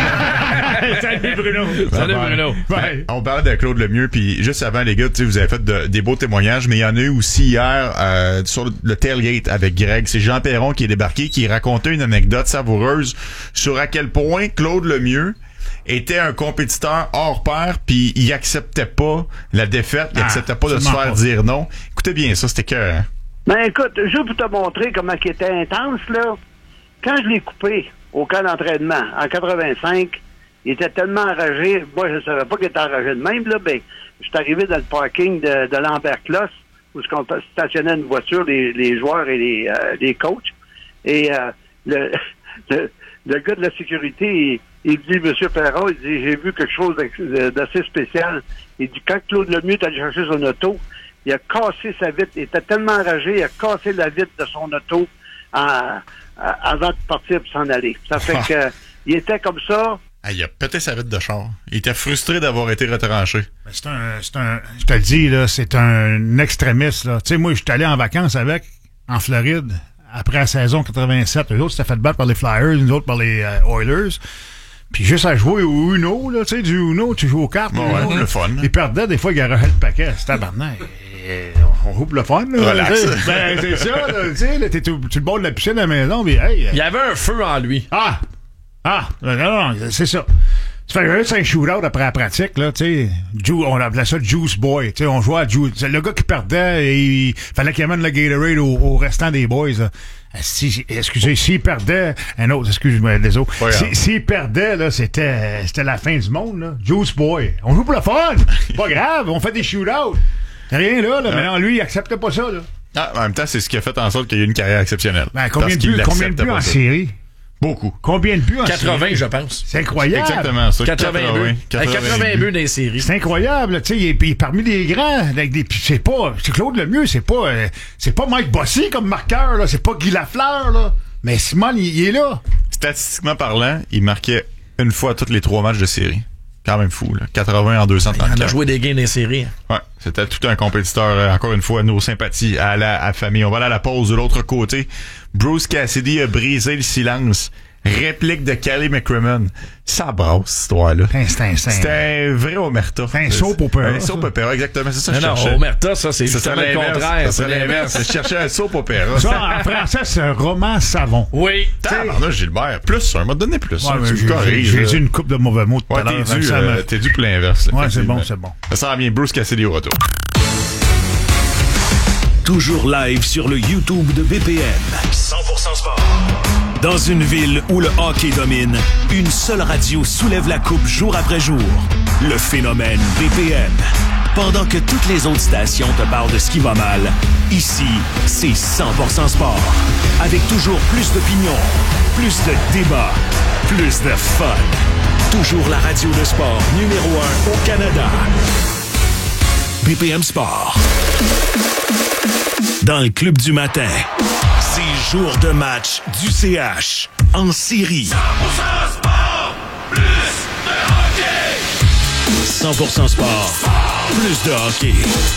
Salut, Bruno. Salut, Bruno. Bye. On parlait de Claude Lemieux, puis juste avant, les gars, vous avez fait des beaux témoignages, mais il y en a eu aussi hier sur le tailgate avec Greg. C'est Jean Perron qui est débarqué, qui racontait une anecdote savoureuse sur à quel point Claude Lemieux était un compétiteur hors pair, puis il acceptait pas la défaite, il acceptait pas de se faire dire non. Écoutez bien ça, c'était cœur, hein? Ben écoute, juste pour te montrer comment il était intense, là, quand je l'ai coupé au camp d'entraînement, en 85, il était tellement enragé, moi je savais pas qu'il était enragé de même, là, ben, je suis arrivé dans le parking de Lambert-Closse, où on stationnait une voiture, les joueurs et les coachs, et le gars de la sécurité, il dit, M. Perron, il dit, j'ai vu quelque chose d'assez spécial. Il dit, quand Claude Lemieux est allé chercher son auto, il a cassé sa vitre. Il était tellement enragé, il a cassé la vitre de son auto avant de partir pour s'en aller. Ça fait que il était comme ça. Il a pété sa vitre de char. Il était frustré d'avoir été retranché. Je te le dis, là, c'est un extrémiste, là. Tu sais, moi, je suis allé en vacances en Floride, après la saison 87. Eux autres, c'était fait battre par les Flyers, nous autres par les Oilers. Puis juste à jouer au Uno, là, tu sais, du Uno, tu joues aux cartes. Ouais, le fun. Ils perdaient, des fois, ils garochaient le paquet. C'était tabarnak. On coupe le fun, là. Relax. Ben, c'est ça, là, tu sais, là, t'es sur le bord de la piscine à la maison, mais hey. Il y avait un feu en lui. Non, c'est ça. Tu fais juste un shootout après la pratique, là, tu sais. On appelait ça Juice Boy. Tu sais, on jouait à Juice. C'est le gars qui perdait et il fallait qu'il amène le Gatorade au restant des boys, là. S'il perdait, excuse-moi, désolé. S'il perdait, là, c'était la fin du monde, là. Juice Boy. On joue pour le fun. Pas grave, on fait des shootouts. Rien là, mais non, lui, il acceptait pas ça, là. En même temps, c'est ce qui a fait en sorte qu'il y ait une carrière exceptionnelle. Ben, combien de buts en série? Beaucoup. Combien de buts en 80, série? je pense. C'est incroyable. Exactement ça. 80 buts dans les séries. C'est incroyable. Tu sais, il est parmi les grands. C'est Claude Lemieux, c'est pas Mike Bossy comme marqueur, là. C'est pas Guy Lafleur, là. Mais Simon, il est là. Statistiquement parlant, il marquait une fois tous les 3 matchs de série. Quand même fou, là. 80 en 234. Il a joué des gains des séries. Ouais, c'était tout un compétiteur. Encore une fois, nos sympathies à la famille. On va aller à la pause de l'autre côté. Bruce Cassidy a brisé le silence. Réplique de Kelly McCrimmon. Ça brasse, cette histoire-là. C'était un vrai Omerta. C'est un soap opera. Un soap opera, exactement. C'est ça que je non, cherchais. Omerta, ça, c'est justement le contraire. C'est l'inverse. Je cherchais un soap opera. Ça, en français, c'est un roman savon. Oui. Tabarnak, Gilbert. Plus un. M'a donné plus un. J'ai dit une coupe de mauvais mots tout à l'heure. T'es dû pour l'inverse. Ouais, c'est bon. Ça sent bien Bruce Cassidy au retour. Toujours live sur le YouTube de BPM. 100% sport. Dans une ville où le hockey domine, une seule radio soulève la coupe jour après jour. Le phénomène BPM. Pendant que toutes les autres stations te parlent de ce qui va mal, ici, c'est 100% sport. Avec toujours plus d'opinions, plus de débats, plus de fun. Toujours la radio de sport numéro 1 au Canada. BPM Sport. Dans le club du matin, c'est jour de match du CH en série. 100% sport, plus de hockey. 100% sport, plus de hockey.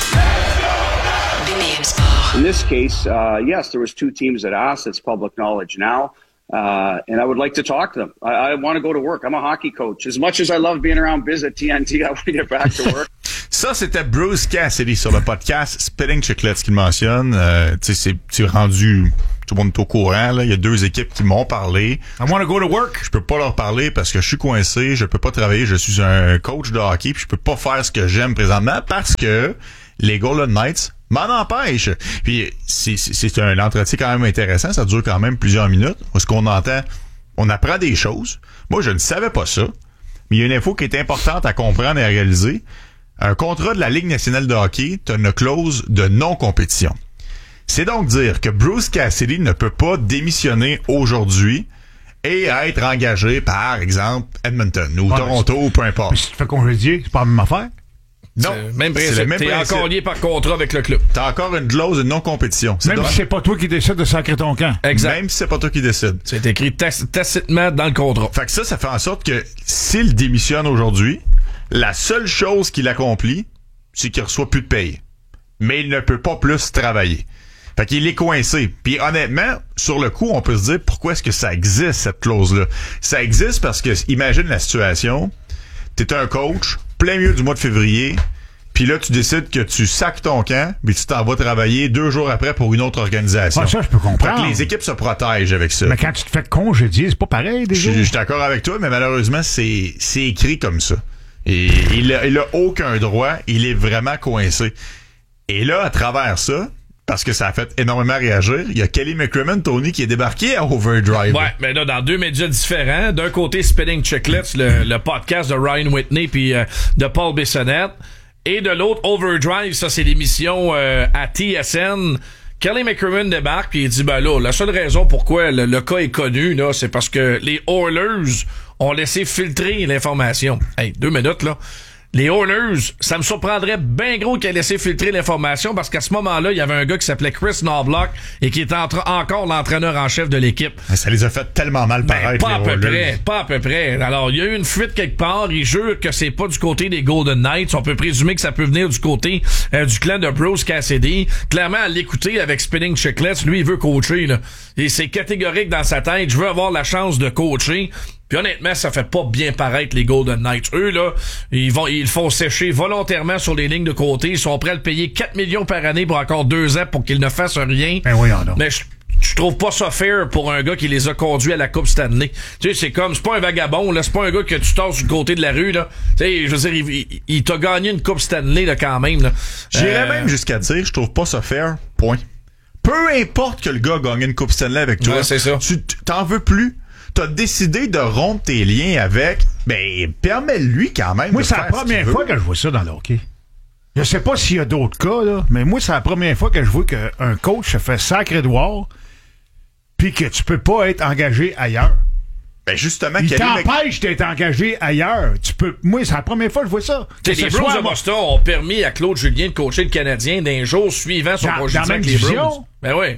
In this case, yes, there was 2 teams that asked. It's public knowledge now. And I would like to talk to them. I want to go to work. I'm a hockey coach. As much as I love being around Biz at TNT, I want to get back to work. Ça, c'était Bruce Cassidy sur le podcast Spitting Chicklets qu'il mentionne. Tu sais, c'est rendu... Tout le monde est au courant, là. Il y a 2 équipes qui m'ont parlé. I want to go to work. Je peux pas leur parler parce que je suis coincé. Je peux pas travailler. Je suis un coach de hockey puis je peux pas faire ce que j'aime présentement parce que les Golden Knights m'en empêchent. Puis c'est un entretien quand même intéressant. Ça dure quand même plusieurs minutes. Ce qu'on entend, on apprend des choses. Moi, je ne savais pas ça. Mais il y a une info qui est importante à comprendre et à réaliser. Un contrat de la Ligue nationale de hockey a une clause de non-compétition. C'est donc dire que Bruce Cassidy ne peut pas démissionner aujourd'hui et être engagé par exemple Edmonton ou Toronto ou peu importe. Mais si tu te fais congédier, c'est pas la même affaire? Non, même principe. C'est le même T'es principe. encore lié par contrat avec le club. T'as encore une clause de non-compétition. Même si c'est pas toi qui décides de sacrer ton camp. Exact. Même si c'est pas toi qui décide. C'est écrit tacitement dans le contrat. Fait que ça fait en sorte que s'il démissionne aujourd'hui, la seule chose qu'il accomplit, c'est qu'il reçoit plus de paye. Mais il ne peut pas plus travailler. Fait qu'il est coincé. Puis honnêtement, sur le coup, on peut se dire pourquoi est-ce que ça existe, cette clause-là. Ça existe parce que, imagine la situation, t'es un coach, plein milieu du mois de février, puis là, tu décides que tu sacs ton camp, mais tu t'en vas travailler 2 jours après pour une autre organisation. Ah, ça, je peux comprendre. Fait que les équipes se protègent avec ça. Mais quand tu te fais congédier, c'est pas pareil, déjà. Je suis d'accord avec toi, mais malheureusement, c'est écrit comme ça. Et il a aucun droit, il est vraiment coincé. Et là, à travers ça, parce que ça a fait énormément réagir, il y a Kelly McCrimmon, Tony, qui est débarqué à Overdrive. Ouais, mais là, dans 2 médias différents. D'un côté, Spinning Chicklets, le podcast de Ryan Whitney puis de Paul Bissonnette. Et de l'autre, Overdrive, ça, c'est l'émission à TSN. Kelly McCrimmon débarque puis il dit, ben là, la seule raison pourquoi le cas est connu, là, c'est parce que les Oilers ont laissé filtrer l'information. Hey, 2 minutes, là. Les Oilers, ça me surprendrait bien gros qu'ils aient laissé filtrer l'information parce qu'à ce moment-là, il y avait un gars qui s'appelait Chris Knobloch et qui était encore l'entraîneur en chef de l'équipe. Ça les a fait tellement mal paraître, pas à peu près. Alors, il y a eu une fuite quelque part. Il jure que c'est pas du côté des Golden Knights. On peut présumer que ça peut venir du côté du clan de Bruce Cassidy. Clairement, à l'écouter avec Spinning Chicklets, lui, il veut coacher, là. Et c'est catégorique dans sa tête. Je veux avoir la chance de coacher. Puis honnêtement, ça fait pas bien paraître les Golden Knights. Eux, là, ils font sécher volontairement sur les lignes de côté. Ils sont prêts à le payer 4 millions par année pour encore 2 ans pour qu'ils ne fassent rien. Ben oui, non. Mais je trouve pas ça fair pour un gars qui les a conduits à la Coupe Stanley. Tu sais, c'est pas un vagabond, là. C'est pas un gars que tu tasses du côté de la rue, là. Tu sais, je veux dire, il t'a gagné une Coupe Stanley, là, quand même, là. J'irais même jusqu'à dire, je trouve pas ça fair. Point. Peu importe que le gars gagne une Coupe Stanley avec toi. Ouais, c'est ça. Tu t'en veux plus. T'as décidé de rompre tes liens avec, ben, permets-lui quand même. Moi, c'est la première fois que je vois ça dans le hockey. Je sais pas s'il y a d'autres cas, là, mais moi, c'est la première fois que je vois qu'un coach se fait sacré droit puis que tu peux pas être engagé ailleurs. Ben, justement, il t'empêche d'être engagé ailleurs. Moi, c'est la première fois que je vois ça. Les Bruins de Boston ont permis à Claude Julien de coacher le Canadien d'un jour suivant son projet avec les Bruins. Ben oui.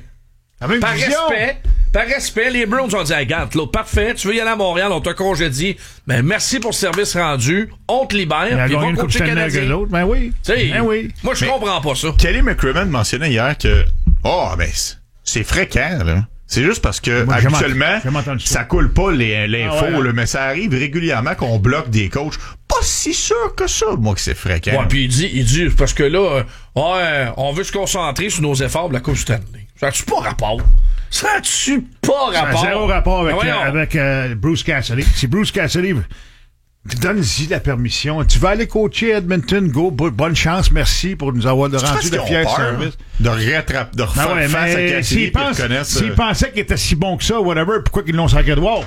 Par respect, les Browns ont dit, hey, regarde, Claude, parfait, tu veux y aller à Montréal, on t'a congédié. Ben, merci pour le service rendu, on te libère, puis va coacher le Canadien. Ben oui. Moi, je comprends pas ça. Kelly McCrimmon mentionnait hier que, c'est fréquent, là. C'est juste parce que, habituellement, ça coule pas l'info, mais ça arrive régulièrement qu'on bloque des coachs. Pas si sûr que ça, moi, que c'est fréquent. Ouais, puis il dit, parce que là, on veut se concentrer sur nos efforts de la Coupe Stanley. Ça a-tu pas rapport? Ça a-tu pas rapport? Ça a zéro rapport avec Bruce Cassidy. Si Bruce Cassidy donne-y la permission. Tu vas aller coacher Edmonton, go, bonne chance, merci pour nous avoir rendu de fiers services. De refaire face à Cassidy et reconnaître... S'ils pensaient qu'il était si bon que ça, whatever, pourquoi qu'ils l'ont sacré droit?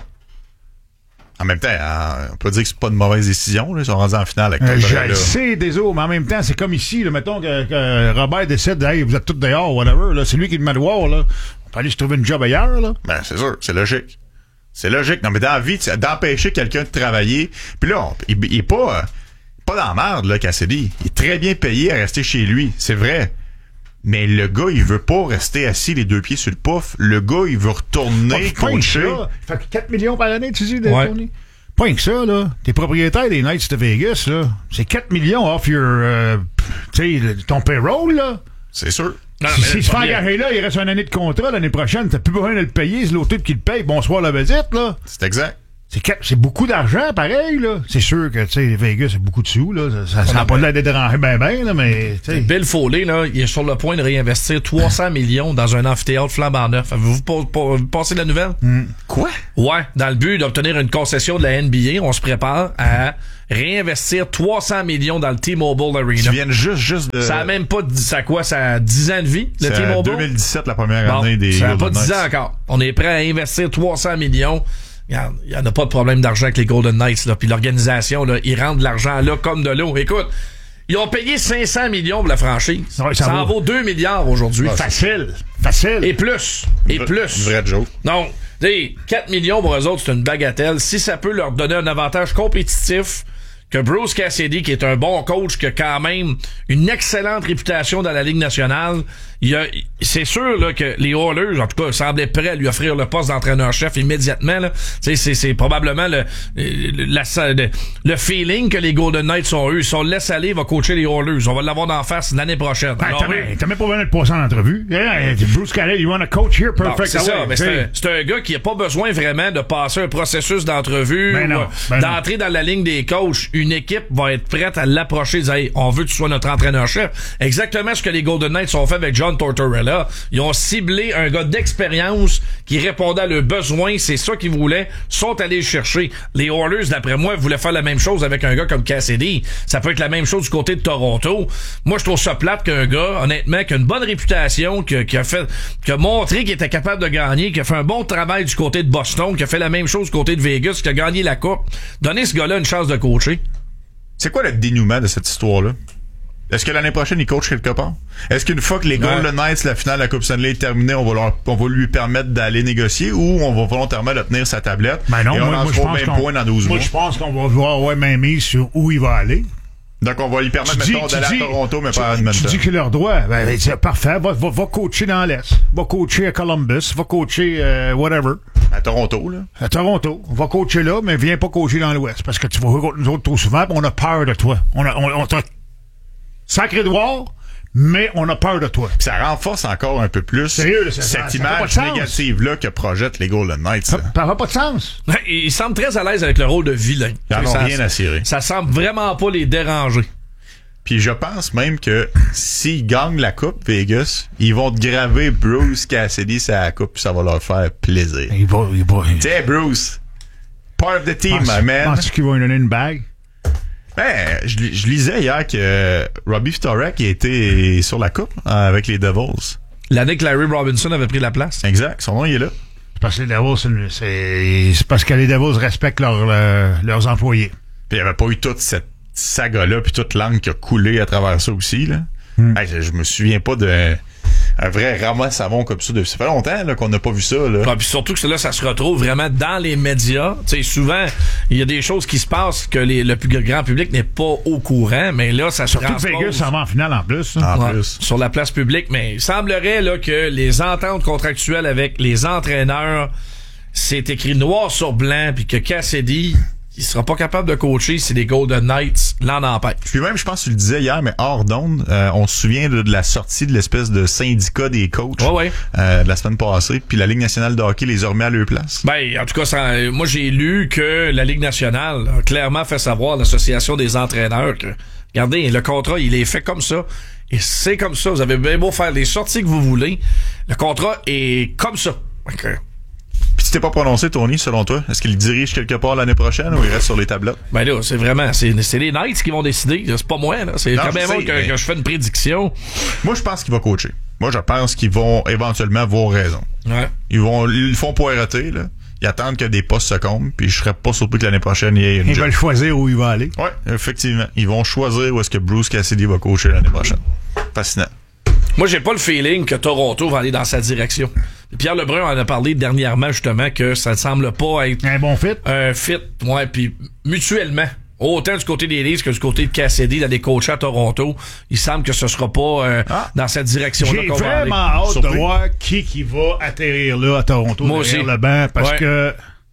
En même temps, on peut dire que c'est pas une mauvaise décision. Là. Ils sont rendus en finale avec je le sais, désolé, mais en même temps, c'est comme ici. Là, mettons que Robert décide, hey, vous êtes tous dehors, whatever. Là, c'est lui qui le met dehors. Là. On peut aller se trouver une job ailleurs. Là. Ben, c'est sûr, c'est logique. C'est logique. Non, mais dans la vie, d'empêcher quelqu'un de travailler. Puis là, il est pas dans la merde, là, Cassidy. Il est très bien payé à rester chez lui. C'est vrai. Mais le gars, il veut pas rester assis les 2 pieds sur le pouf. Le gars, il veut retourner coacher. Il fait 4 millions par année, tu dis, Tony? Pas que ça, là. T'es propriétaire des Knights de Vegas, là. C'est 4 millions off your, ton payroll, là. C'est sûr. S'il se fait engager là, il reste une année de contrat l'année prochaine. T'as plus besoin de le payer. C'est l'autre qui le paye. Bonsoir la visite, là. C'est exact. C'est beaucoup d'argent, pareil, là. C'est sûr que, tu sais, Vegas, c'est beaucoup de sous, là. Ça n'a pas l'air d'être dérangé ben, là, mais, tu sais. Bill Foley, là, il est sur le point de réinvestir 300 millions dans un amphithéâtre flambant neuf. Avez-vous passé la nouvelle? Quoi? Ouais, dans le but d'obtenir une concession de la NBA, on se prépare à réinvestir 300 millions dans le T-Mobile Arena. Ils viennent juste de... Ça a même pas, ça a 10 ans de vie, le T-Mobile? 2017, la première année des... Ça n'a pas 10 ans encore. On est prêt à investir 300 millions. Il y en a pas de problème d'argent avec les Golden Knights, là. Puis l'organisation, là, ils rendent de l'argent là comme de l'eau. Écoute, ils ont payé 500 millions pour la franchise. Ouais, ça en vaut 2 milliards aujourd'hui. Facile. Et plus. Une vraie joke. Donc, 4 millions pour eux autres, c'est une bagatelle. Si ça peut leur donner un avantage compétitif, que Bruce Cassidy, qui est un bon coach, qui a quand même une excellente réputation dans la Ligue nationale, c'est sûr là, que les Oilers, en tout cas, semblaient prêts à lui offrir le poste d'entraîneur-chef immédiatement. Là. C'est probablement le feeling que les Golden Knights ont eu. Si on le laisse aller, il va coacher les Oilers. On va l'avoir d'en face l'année prochaine. Ben, t'as même pas besoin de passer en entrevue. Bruce Cassidy, you want to coach here? Perfect. Non, c'est ça, mais c'est un gars qui n'a pas besoin vraiment de passer un processus d'entrevue d'entrer dans la ligne des coachs. Une équipe va être prête à l'approcher et dire hey, on veut que tu sois notre entraîneur-chef. Exactement ce que les Golden Knights ont fait avec John Tortorella. Ils ont ciblé un gars d'expérience qui répondait à leurs besoins. C'est ça qu'ils voulaient. Sont allés le chercher. Les Oilers, d'après moi, voulaient faire la même chose avec un gars comme Cassidy. Ça peut être la même chose du côté de Toronto. Moi, je trouve ça plate qu'un gars, honnêtement, qui a une bonne réputation, qui a montré qu'il était capable de gagner, qui a fait un bon travail du côté de Boston, qui a fait la même chose du côté de Vegas, qui a gagné la coupe. Donner ce gars-là une chance de coacher. C'est quoi le dénouement de cette histoire-là? Est-ce que l'année prochaine, il coach quelque part? Est-ce qu'une fois que les Golden Knights, la finale de la Coupe Stanley est terminée, on va lui permettre d'aller négocier ou on va volontairement le tenir sa tablette? Ben non, et on en sera au même point dans 12 mois? Moi, je pense qu'on va voir même mise sur où il va aller. Donc, on va lui permettre, mettons, d'aller à Toronto, mais pas à Edmonton. Tu dis qu'il a leur droit. Ben, c'est parfait. Va coacher dans l'Est. Va coacher à Columbus. Va coacher whatever. À Toronto, là. À Toronto. Va coacher là, mais viens pas coacher dans l'Ouest. Parce que tu vas jouer contre nous autres trop souvent, on a peur de toi. On t'a sacré dehors, mais on a peur de toi. Pis ça renforce encore un peu plus cette image négative-là que projettent les Golden Knights. Ça n'a pas de sens. Ils semblent très à l'aise avec le rôle de vilain. Ils n'en ont rien à cirer. Ça semble vraiment pas les déranger. Puis je pense même que s'ils gagnent la coupe, Vegas, ils vont te graver Bruce Cassidy sur la coupe, puis ça va leur faire plaisir. Il va. T'sais, Bruce, part of the team, my man. Penses-tu qu'ils vont lui donner une bague? Ben, je lisais hier que Robbie Ftorek était sur la coupe avec les Devils. L'année que Larry Robinson avait pris la place. Exact, son nom il est là. C'est parce que les Devils, c'est parce que les Devils respectent leurs employés. Puis il n'y avait pas eu toute cette saga-là, puis toute l'angle qui a coulé à travers ça aussi, là. Hey, je me souviens pas de un vrai ramasse-savon comme ça. Ça fait longtemps là, qu'on n'a pas vu ça. Là. Ah, puis surtout que là, ça se retrouve vraiment dans les médias. T'sais, souvent, il y a des choses qui se passent que le plus grand public n'est pas au courant, mais là, ça se transpose. Surtout Vegas s'en va en finale en plus. Sur la place publique, mais il semblerait là, que les ententes contractuelles avec les entraîneurs, c'est écrit noir sur blanc, puis que Cassidy... il sera pas capable de coacher si les Golden Knights l'en empêchent. Puis même, je pense que tu le disais hier, mais hors d'onde, on se souvient de la sortie de l'espèce de syndicat des coachs de la semaine passée, puis la Ligue nationale de hockey les a remis à leur place. Ben, en tout cas, moi j'ai lu que la Ligue nationale a clairement fait savoir à l'Association des entraîneurs que, regardez, le contrat, il est fait comme ça. Et c'est comme ça. Vous avez bien beau faire les sorties que vous voulez. Le contrat est comme ça. Okay. Puis tu t'es pas prononcé, Tony, selon toi? Est-ce qu'il dirige quelque part l'année prochaine ou il reste sur les tablettes? Ben là, c'est vraiment... C'est les Knights qui vont décider. C'est pas moi, là. C'est quand même que je fais une prédiction. Moi, je pense qu'il va coacher. Moi, je pense qu'ils vont éventuellement avoir raison. Ouais. Ils le font poireter, là. Ils attendent que des postes se comblent, puis je serais pas surpris que l'année prochaine, il y ait une Ils veulent choisir où il va aller. Ouais, effectivement. Ils vont choisir où est-ce que Bruce Cassidy va coacher l'année prochaine. Fascinant. Moi, j'ai pas le feeling que Toronto va aller dans sa direction. Pierre Lebrun en a parlé dernièrement, justement, que ça ne semble pas être... un bon fit? Un fit, ouais, puis mutuellement. Autant du côté des Leafs que du côté de Cassidy, d'aller coacher à Toronto, il semble que ce sera pas dans cette direction-là qu'on va aller. J'ai vraiment hâte de voir qui va atterrir là à Toronto. Moi aussi. Le banc, parce que...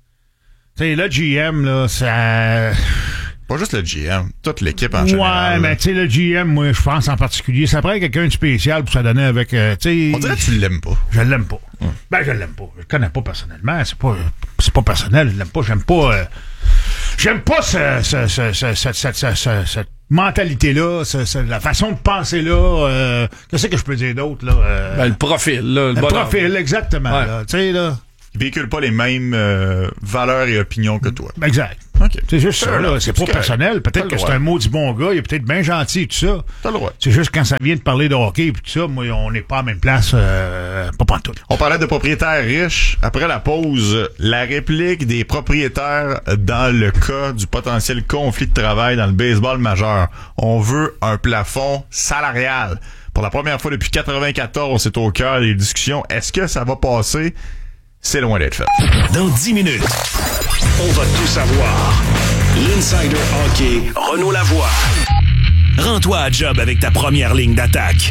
Tu sais, le GM, là, ça... Pas juste le GM, toute l'équipe en général. Ouais, mais tu sais, le GM, moi, je pense en particulier, ça prend quelqu'un de spécial pour se donner avec, tu sais... On dirait que tu l'aimes pas. Je l'aime pas. Ben, je l'aime pas. Je le connais pas personnellement. C'est pas personnel. Je l'aime pas. J'aime pas cette mentalité-là, la façon de penser là. Qu'est-ce que je peux dire d'autre, là? Ben, le profil, là. Le profil, exactement. Ouais. Tu sais, là. Ils véhiculent pas les mêmes valeurs et opinions que toi. Exact. Okay. C'est juste ça, là. C'est pas personnel. Peut-être que c'est un maudit bon gars. Il est peut-être bien gentil et tout ça. T'as le droit. C'est juste quand ça vient de parler de hockey et tout ça, moi, on n'est pas à la même place. Pas pantoute. On parlait de propriétaires riches. Après la pause, la réplique des propriétaires dans le cas du potentiel conflit de travail dans le baseball majeur. On veut un plafond salarial. Pour la première fois depuis 1994, c'est au cœur des discussions. Est-ce que ça va passer? C'est loin d'être fait. Dans 10 minutes, on va tout savoir. l'insider hockey Renaud Lavoie. Rends-toi à job avec ta première ligne d'attaque.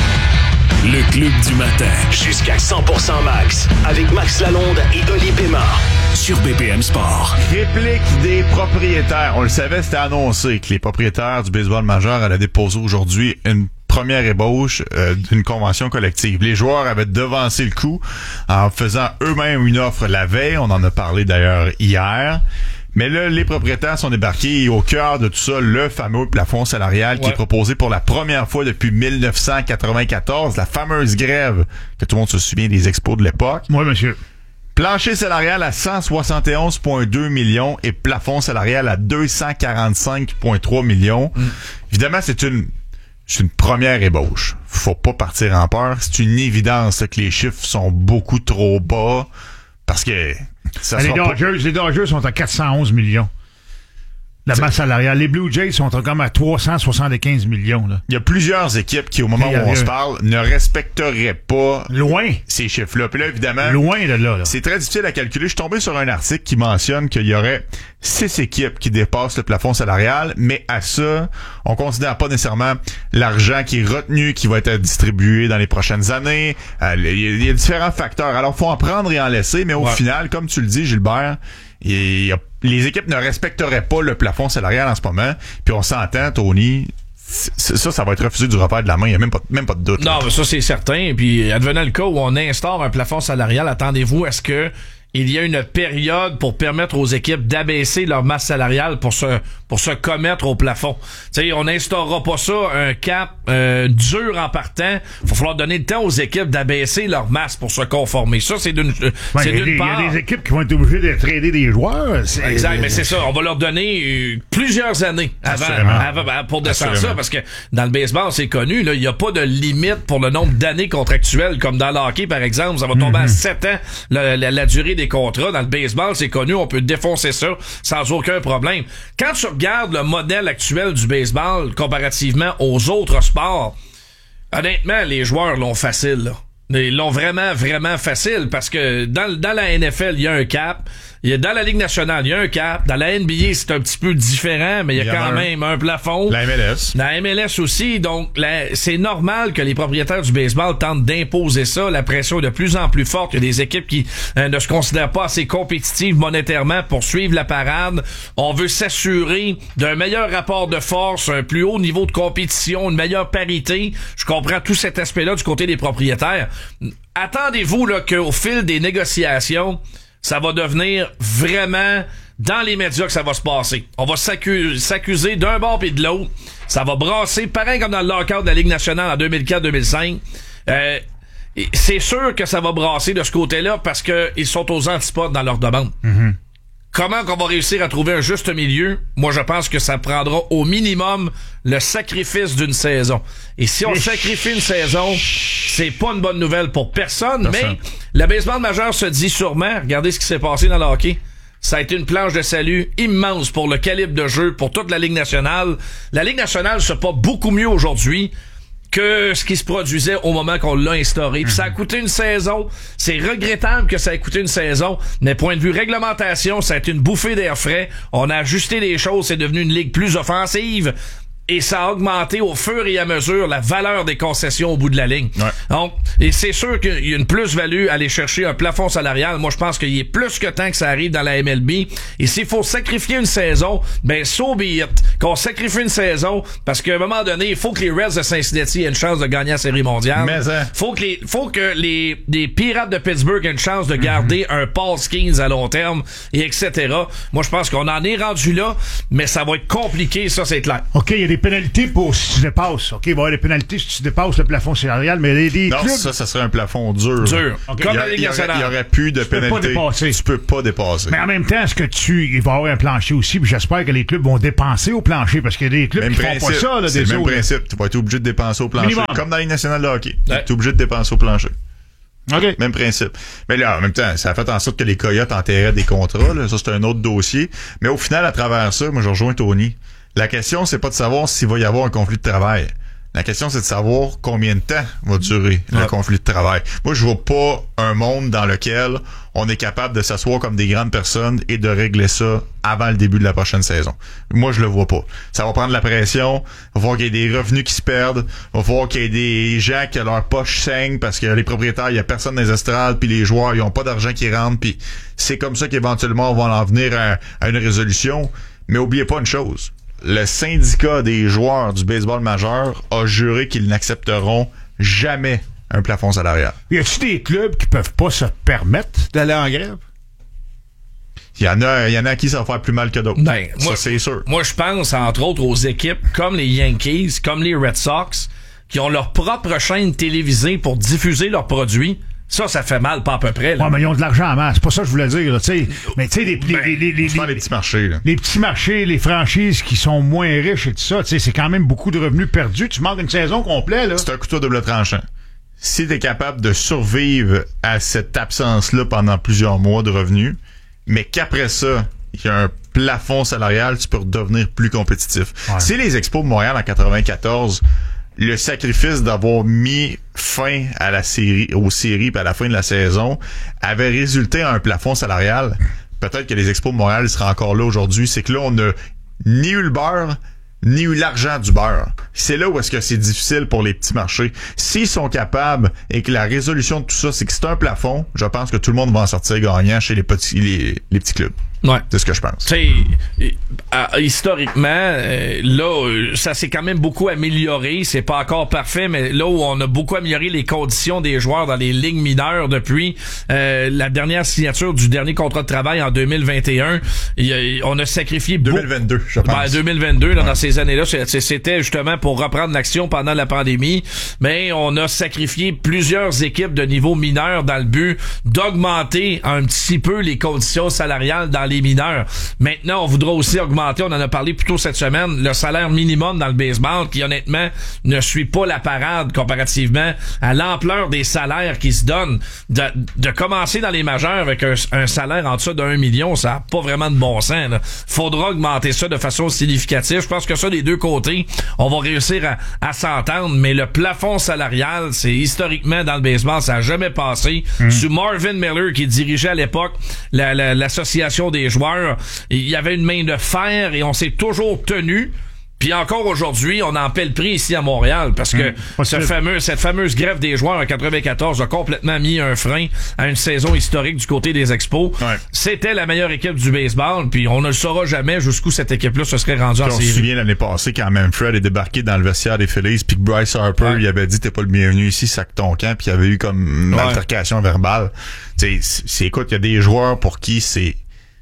Le Club du matin. Jusqu'à 100% max. Avec Max Lalonde et Oli Pema. Sur BPM Sport. Réplique des propriétaires. On le savait, c'était annoncé que les propriétaires du baseball majeur allaient déposer aujourd'hui une première ébauche d'une convention collective. Les joueurs avaient devancé le coup en faisant eux-mêmes une offre la veille. On en a parlé d'ailleurs hier. Mais là, les propriétaires sont débarqués et au cœur de tout ça, le fameux plafond salarial qui est proposé pour la première fois depuis 1994, la fameuse grève que tout le monde se souvient des expos de l'époque. Oui, monsieur. Plancher salarial à 171,2 millions et plafond salarial à 245,3 millions. Évidemment, c'est une première ébauche. Faut pas partir en peur. C'est une évidence que les chiffres sont beaucoup trop bas parce que les Dodgers sont à 411 millions. La masse salariale. Les Blue Jays sont comme à 375 millions. Là. Il y a plusieurs équipes qui, au moment où on se parle, ne respecteraient pas ces chiffres-là. Puis là, évidemment, loin de là. C'est très difficile à calculer. Je suis tombé sur un article qui mentionne qu'il y aurait 6 équipes qui dépassent le plafond salarial, mais à ça, on considère pas nécessairement l'argent qui est retenu, qui va être distribué dans les prochaines années. Il y a différents facteurs. Alors, faut en prendre et en laisser, mais au final, comme tu le dis, Gilbert, les équipes ne respecteraient pas le plafond salarial en ce moment. Puis on s'entend, Tony, ça va être refusé du revers de la main. Il n'y a même pas de doute. Non, mais ça, c'est certain. Puis advenant le cas où on instaure un plafond salarial, attendez-vous à ce que il y a une période pour permettre aux équipes d'abaisser leur masse salariale pour se commettre au plafond. Tu sais, on n'instaurera pas ça, un cap dur en partant. Il va falloir donner le temps aux équipes d'abaisser leur masse pour se conformer. Ça, c'est d'une part. Il y a des équipes qui vont être obligées de trader des joueurs. Exact, mais c'est ça. On va leur donner plusieurs années avant pour descendre ça, parce que dans le baseball, c'est connu, là, il n'y a pas de limite pour le nombre d'années contractuelles, comme dans le hockey, par exemple. Ça va tomber à 7 ans, la durée des contrats. Dans le baseball, c'est connu, on peut défoncer ça sans aucun problème. Quand tu regardes le modèle actuel du baseball comparativement aux autres sports, honnêtement, les joueurs l'ont facile, là. Ils l'ont vraiment, vraiment facile parce que dans la NFL, il y a un cap. Dans la Ligue nationale, il y a un cap. Dans la NBA, c'est un petit peu différent, mais il y a quand même un plafond. La MLS. La MLS aussi. Donc, c'est normal que les propriétaires du baseball tentent d'imposer ça. La pression est de plus en plus forte. Il y a des équipes qui ne se considèrent pas assez compétitives monétairement pour suivre la parade. On veut s'assurer d'un meilleur rapport de force, un plus haut niveau de compétition, une meilleure parité. Je comprends tout cet aspect-là du côté des propriétaires. Attendez-vous là qu'au fil des négociations, ça va devenir vraiment dans les médias que ça va se passer. On va s'accuser d'un bord et de l'autre. Ça va brasser, pareil comme dans le lockout de la Ligue nationale en 2004-2005. C'est sûr que ça va brasser de ce côté-là parce que ils sont aux antipodes dans leur demande. Mm-hmm. Comment qu'on va réussir à trouver un juste milieu? Moi, je pense que ça prendra au minimum le sacrifice d'une saison. Et si on sacrifie une saison, c'est pas une bonne nouvelle pour personne. Mais le baseball majeur se dit sûrement, regardez ce qui s'est passé dans le hockey. Ça a été une planche de salut immense pour le calibre de jeu, pour toute la Ligue nationale. La Ligue nationale se porte beaucoup mieux aujourd'hui que ce qui se produisait au moment qu'on l'a instauré. Puis ça a coûté une saison. C'est regrettable que ça ait coûté une saison, mais point de vue réglementation, ça a été une bouffée d'air frais. On a ajusté les choses, c'est devenu une ligue plus offensive. Et ça a augmenté au fur et à mesure la valeur des concessions au bout de la ligne. Ouais. Donc, et c'est sûr qu'il y a une plus-value à aller chercher un plafond salarial. Moi, je pense qu'il y a plus que temps que ça arrive dans la MLB. Et s'il faut sacrifier une saison, ben, so be it. Qu'on sacrifie une saison, parce qu'à un moment donné, il faut que les Reds de Cincinnati aient une chance de gagner la Série mondiale. Mais faut que les Pirates de Pittsburgh aient une chance de garder un Paul Skeens à long terme, et etc. Moi, je pense qu'on en est rendu là, mais ça va être compliqué, ça, c'est clair. OK, il y a des pénalités pour si tu dépasses. OK, il va y avoir des pénalités si tu dépasses le plafond salarial, mais les non, clubs... ça serait un plafond dur. Okay. Comme la Ligue nationale. Il y aurait plus de pénalités. Tu peux pas dépasser. Mais en même temps, est-ce que il va y avoir un plancher aussi, puis j'espère que les clubs vont dépenser au plancher, parce qu'il y a des clubs qui font pas ça. Là, c'est le même principe. Tu vas être obligé de dépenser au plancher. Minimum. Comme dans la Ligue nationale de hockey. Tu es obligé de dépenser au plancher. OK. Même principe. Mais là, en même temps, ça a fait en sorte que les Coyotes enterraient des contrats. Là. Ça, c'est un autre dossier. Mais au final, à travers ça, moi, je rejoins Tony. La question, c'est pas de savoir s'il va y avoir un conflit de travail. La question, c'est de savoir combien de temps va durer le conflit de travail. Moi, je vois pas un monde dans lequel on est capable de s'asseoir comme des grandes personnes et de régler ça avant le début de la prochaine saison. Moi, je le vois pas. Ça va prendre la pression, il va falloir qu'il y ait des revenus qui se perdent, il va falloir qu'il y ait des gens que leur poche saigne parce que les propriétaires, il y a personne dans les estrades, puis les joueurs, ils ont pas d'argent qui rentre, puis c'est comme ça qu'éventuellement, on va en venir à une résolution. Mais oubliez pas une chose. Le syndicat des joueurs du baseball majeur a juré qu'ils n'accepteront jamais un plafond salarial. Y a-t-il des clubs qui peuvent pas se permettre d'aller en grève? Il y en a à qui ça va faire plus mal que d'autres. Ben, ça, c'est sûr. Moi, je pense, entre autres, aux équipes comme les Yankees, comme les Red Sox, qui ont leur propre chaîne télévisée pour diffuser leurs produits. Ça fait mal, pas à peu près. Là. Ouais, mais ils ont de l'argent en masse. C'est pas ça que je voulais dire, tu sais. Mais tu sais, les petits marchés, là. Les petits marchés, les franchises qui sont moins riches et tout ça, tu sais, c'est quand même beaucoup de revenus perdus. Tu manques une saison complète, là. C'est un couteau à double tranchant. Si t'es capable de survivre à cette absence-là pendant plusieurs mois de revenus, mais qu'après ça, il y a un plafond salarial, tu peux redevenir plus compétitif. Ouais. Si les Expos de Montréal en 94, le sacrifice d'avoir mis fin à la série, aux séries puis à la fin de la saison avait résulté à un plafond salarial, peut-être que les Expos de Montréal seraient encore là aujourd'hui. C'est que là, on n'a ni eu le beurre, ni eu l'argent du beurre. C'est là où est-ce que c'est difficile pour les petits marchés. S'ils sont capables et que la résolution de tout ça, c'est que c'est un plafond, je pense que tout le monde va en sortir gagnant chez les petits clubs. Ouais. C'est ce que je pense. Tu sais, historiquement, là, ça s'est quand même beaucoup amélioré. C'est pas encore parfait, mais là où on a beaucoup amélioré les conditions des joueurs dans les ligues mineures depuis la dernière signature du dernier contrat de travail en 2021, on a sacrifié 2022, je pense. 2022, là, dans ces années-là, c'était justement pour reprendre l'action pendant la pandémie, mais on a sacrifié plusieurs équipes de niveau mineur dans le but d'augmenter un petit peu les conditions salariales dans les mineurs. Maintenant, on voudra aussi augmenter, on en a parlé plus tôt cette semaine, le salaire minimum dans le baseball qui, honnêtement, ne suit pas la parade comparativement à l'ampleur des salaires qui se donnent. De commencer dans les majeurs avec un salaire en dessous d'1 million, ça n'a pas vraiment de bon sens. Là. Faudra augmenter ça de façon significative. Je pense que ça, des deux côtés, on va réussir à s'entendre, mais le plafond salarial, c'est historiquement dans le baseball, ça n'a jamais passé. Sous Marvin Miller, qui dirigeait à l'époque l'association des joueurs, il y avait une main de fer et on s'est toujours tenu. Puis encore aujourd'hui, on en paie le prix ici à Montréal parce que cette fameuse grève des joueurs en 94 a complètement mis un frein à une saison historique du côté des Expos. Ouais. C'était la meilleure équipe du baseball, puis on ne le saura jamais jusqu'où cette équipe-là se serait rendue en série. On se souvient l'année passée quand Manfred est débarqué dans le vestiaire des Phillies, puis que Bryce Harper, il avait dit t'es pas le bienvenu ici, sac ton camp, puis il y avait eu comme une altercation verbale. Écoute, il y a des joueurs pour qui c'est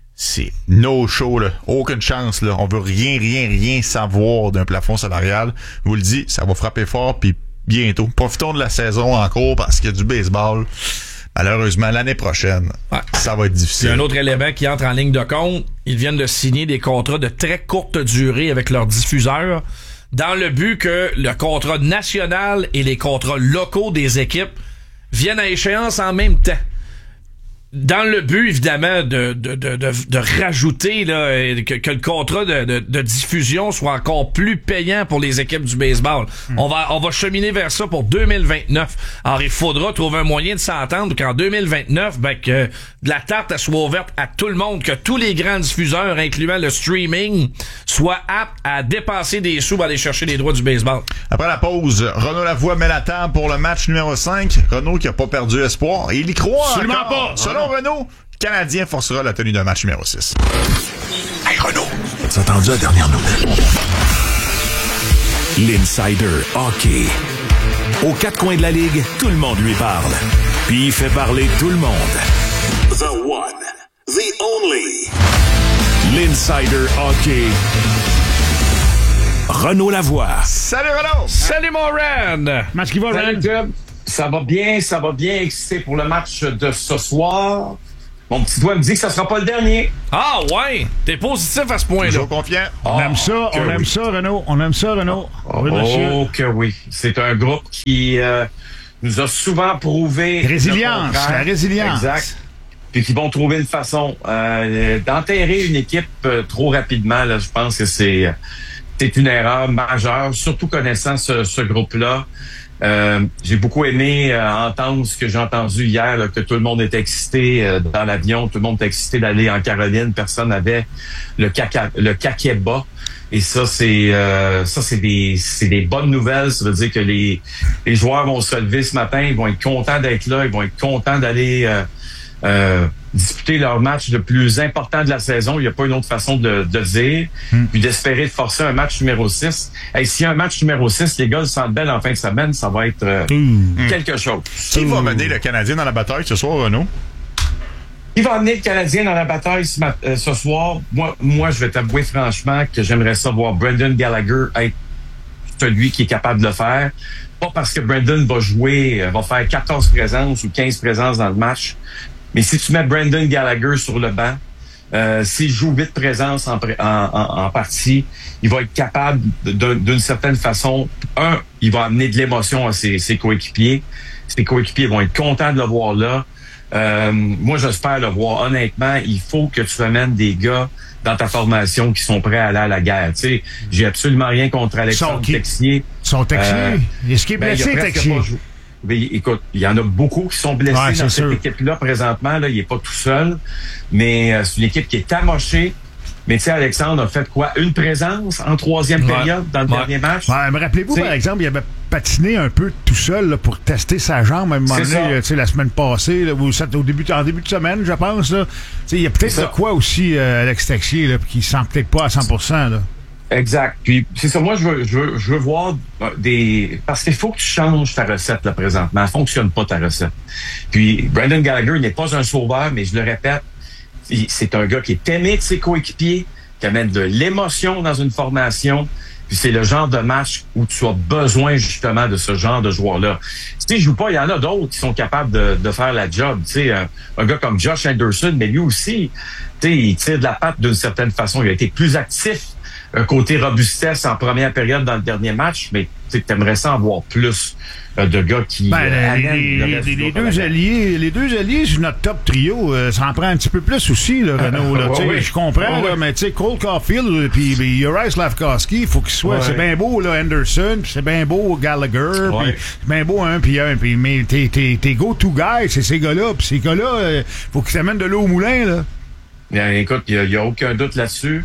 no show, là. Aucune chance, là. On veut rien savoir d'un plafond salarial. Je vous le dis, ça va frapper fort, puis bientôt. Profitons de la saison en cours parce qu'il y a du baseball. Malheureusement, l'année prochaine, ça va être difficile. Il y a un autre élément qui entre en ligne de compte. Ils viennent de signer des contrats de très courte durée avec leurs diffuseurs dans le but que le contrat national et les contrats locaux des équipes viennent à échéance en même temps. Dans le but, évidemment, de rajouter là, que le contrat de diffusion soit encore plus payant pour les équipes du baseball. On va cheminer vers ça pour 2029. Alors, il faudra trouver un moyen de s'entendre qu'en 2029, que la tarte soit ouverte à tout le monde, que tous les grands diffuseurs, incluant le streaming, soient aptes à dépenser des sous pour aller chercher les droits du baseball. Après la pause, Renaud Lavoie met la table pour le match numéro 5. Renaud qui a pas perdu espoir. Et il y croit absolument encore. Pas. Selon Renaud, le Canadien forcera la tenue d'un match numéro 6. Hey Renaud, as entendu la dernière nouvelle? L'Insider Hockey. Aux quatre coins de la Ligue, tout le monde lui parle. Puis il fait parler tout le monde. The one, the only. L'Insider Hockey. Renaud Lavoie. Salut Renaud! Salut mon Ren! Match qui va, Ren? Ça va bien excité pour le match de ce soir. Mon petit doigt me dit que ça sera pas le dernier. Ah ouais, t'es positif à ce point-là. Toujours confiant. On aime ça, Renaud. On aime ça, Renaud. Oh que oui. C'est un groupe qui nous a souvent prouvé... Résilience, la résilience. Exact. Puis qui vont trouver une façon d'enterrer une équipe trop rapidement. Là, je pense que c'est c'est une erreur majeure, surtout connaissant ce groupe-là. J'ai beaucoup aimé entendre ce que j'ai entendu hier, là, que tout le monde était excité dans l'avion, tout le monde était excité d'aller en Caroline, personne n'avait le kakeba. Et ça, c'est des bonnes nouvelles. Ça veut dire que les joueurs vont se lever ce matin, ils vont être contents d'être là, ils vont être contents d'aller disputer leur match le plus important de la saison. Il n'y a pas une autre façon de dire. Puis d'espérer de forcer un match numéro 6. Hey, s'il y a un match numéro 6, les gars, le Centre Bell en fin de semaine, ça va être quelque chose. Qui va mener le Canadien dans la bataille ce soir, Renaud? Qui va amener le Canadien dans la bataille ce soir? Moi, je vais t'avouer franchement que j'aimerais ça voir Brendan Gallagher être celui qui est capable de le faire. Pas parce que Brendan va jouer, va faire 14 présences ou 15 présences dans le match. Mais si tu mets Brendan Gallagher sur le banc, s'il joue 8 présences en partie, il va être capable d'une certaine façon, il va amener de l'émotion à ses coéquipiers. Ses coéquipiers vont être contents de le voir là. Moi, j'espère le voir. Honnêtement, il faut que tu amènes des gars dans ta formation qui sont prêts à aller à la guerre. Tu sais, j'ai absolument rien contre Alexandre Texier. Son Texier? Est-ce qu'il est blessé, Texier? Mais écoute, il y en a beaucoup qui sont blessés dans cette équipe-là présentement. Là, il est pas tout seul, mais c'est une équipe qui est amochée. Mais tu sais, Alexandre a fait quoi? Une présence en troisième période dans le dernier match? Ouais, me rappelez-vous, par exemple, il avait patiné un peu tout seul là, pour tester sa jambe à un moment donné, la semaine passée, là, en début de semaine, je pense. Il y a peut-être de quoi aussi, Alex Texier, là, qui sent peut-être pas à 100%. Là. Exact. Puis c'est ça, moi je veux voir parce qu'il faut que tu changes ta recette là présentement. Elle fonctionne pas ta recette. Puis Brendan Gallagher n'est pas un sauveur, mais je le répète, c'est un gars qui est aimé de ses coéquipiers, qui amène de l'émotion dans une formation. Puis c'est le genre de match où tu as besoin justement de ce genre de joueur-là. Si tu joues pas, il y en a d'autres qui sont capables de faire la job. Tu sais, un gars comme Josh Anderson, mais lui aussi, tu sais, il tire de la patte d'une certaine façon. Il a été plus actif. Un côté robustesse en première période dans le dernier match, mais tu aimerais ça en voir plus de gars qui les deux alliés sur notre top trio, ça en prend un petit peu plus aussi, là, Renaud. Là, je comprends, là, mais tu sais, Cole Caulfield puis Juraj Slafkovský, il faut qu'il soit. C'est bien beau, là, Anderson, puis c'est bien beau Gallagher, puis c'est bien beau un puis un, puis mais tes go-to guys, c'est ces gars-là, puis ces gars-là, faut qu'ils t'amènent de l'eau au moulin, là. Bien, écoute, il y a aucun doute là-dessus.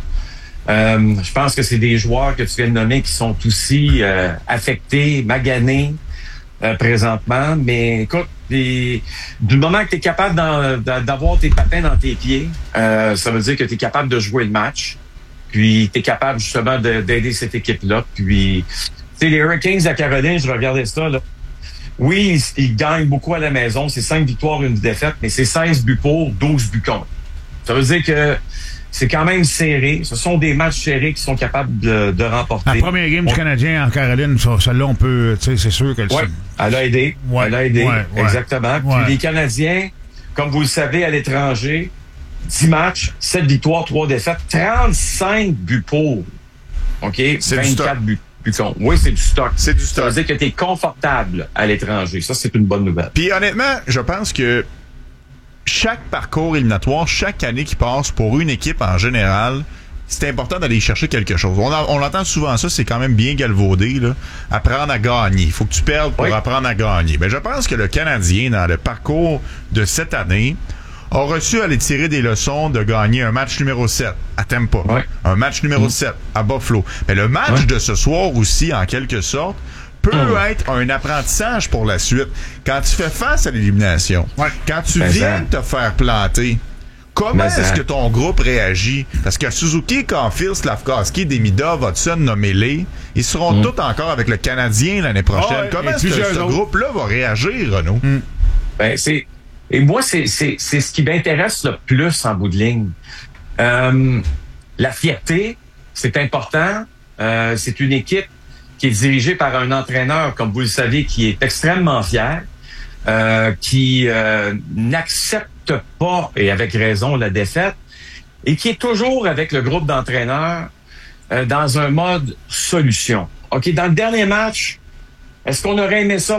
Je pense que c'est des joueurs que tu viens de nommer qui sont aussi affectés, maganés présentement. Mais écoute, du moment que tu es capable d'avoir tes patins dans tes pieds, ça veut dire que tu es capable de jouer le match. Puis tu es capable justement d'aider cette équipe-là. Puis, tu sais, les Hurricanes de la Caroline, je regardais ça, là. Oui, ils gagnent beaucoup à la maison. C'est 5 victoires, 1 défaite, mais c'est 16 buts pour, 12 buts contre. Ça veut dire que c'est quand même serré. Ce sont des matchs serrés qui sont capables de remporter. La première game du Canadien en Caroline, celle-là, on peut, tu sais, c'est sûr qu'elle elle a aidé. Ouais, elle a aidé. Ouais. Exactement. Puis les Canadiens, comme vous le savez, à l'étranger, 10 matchs, 7 victoires, 3 défaites, 35 buts pour. OK? C'est 24 buts contre. Oui, c'est du stock. C'est du stock. Ça veut dire que tu es confortable à l'étranger. Ça, c'est une bonne nouvelle. Puis honnêtement, je pense que chaque parcours éliminatoire, chaque année qui passe pour une équipe en général, c'est important d'aller chercher quelque chose. On entend souvent ça, c'est quand même bien galvaudé, là. Apprendre à gagner. Il faut que tu perdes pour apprendre à gagner. Ben, je pense que le Canadien, dans le parcours de cette année, a reçu à aller tirer des leçons de gagner un match numéro 7 à Tampa, un match numéro 7 à Buffalo. Mais le match de ce soir aussi, en quelque sorte, peut être un apprentissage pour la suite. Quand tu fais face à l'élimination, quand tu viens de te faire planter, comment est-ce que ton groupe réagit? Parce que Suzuki, Caulfield, Slafkovský, Demidov, Hudson, nommez-les, ils seront tous encore avec le Canadien l'année prochaine. Comment est-ce que ce groupe-là va réagir, Renaud? Et moi, c'est ce qui m'intéresse le plus en bout de ligne. La fierté, c'est important. C'est une équipe qui est dirigé par un entraîneur, comme vous le savez, qui est extrêmement fier, qui n'accepte pas, et avec raison, la défaite, et qui est toujours avec le groupe d'entraîneurs dans un mode solution. OK, dans le dernier match, est-ce qu'on aurait aimé ça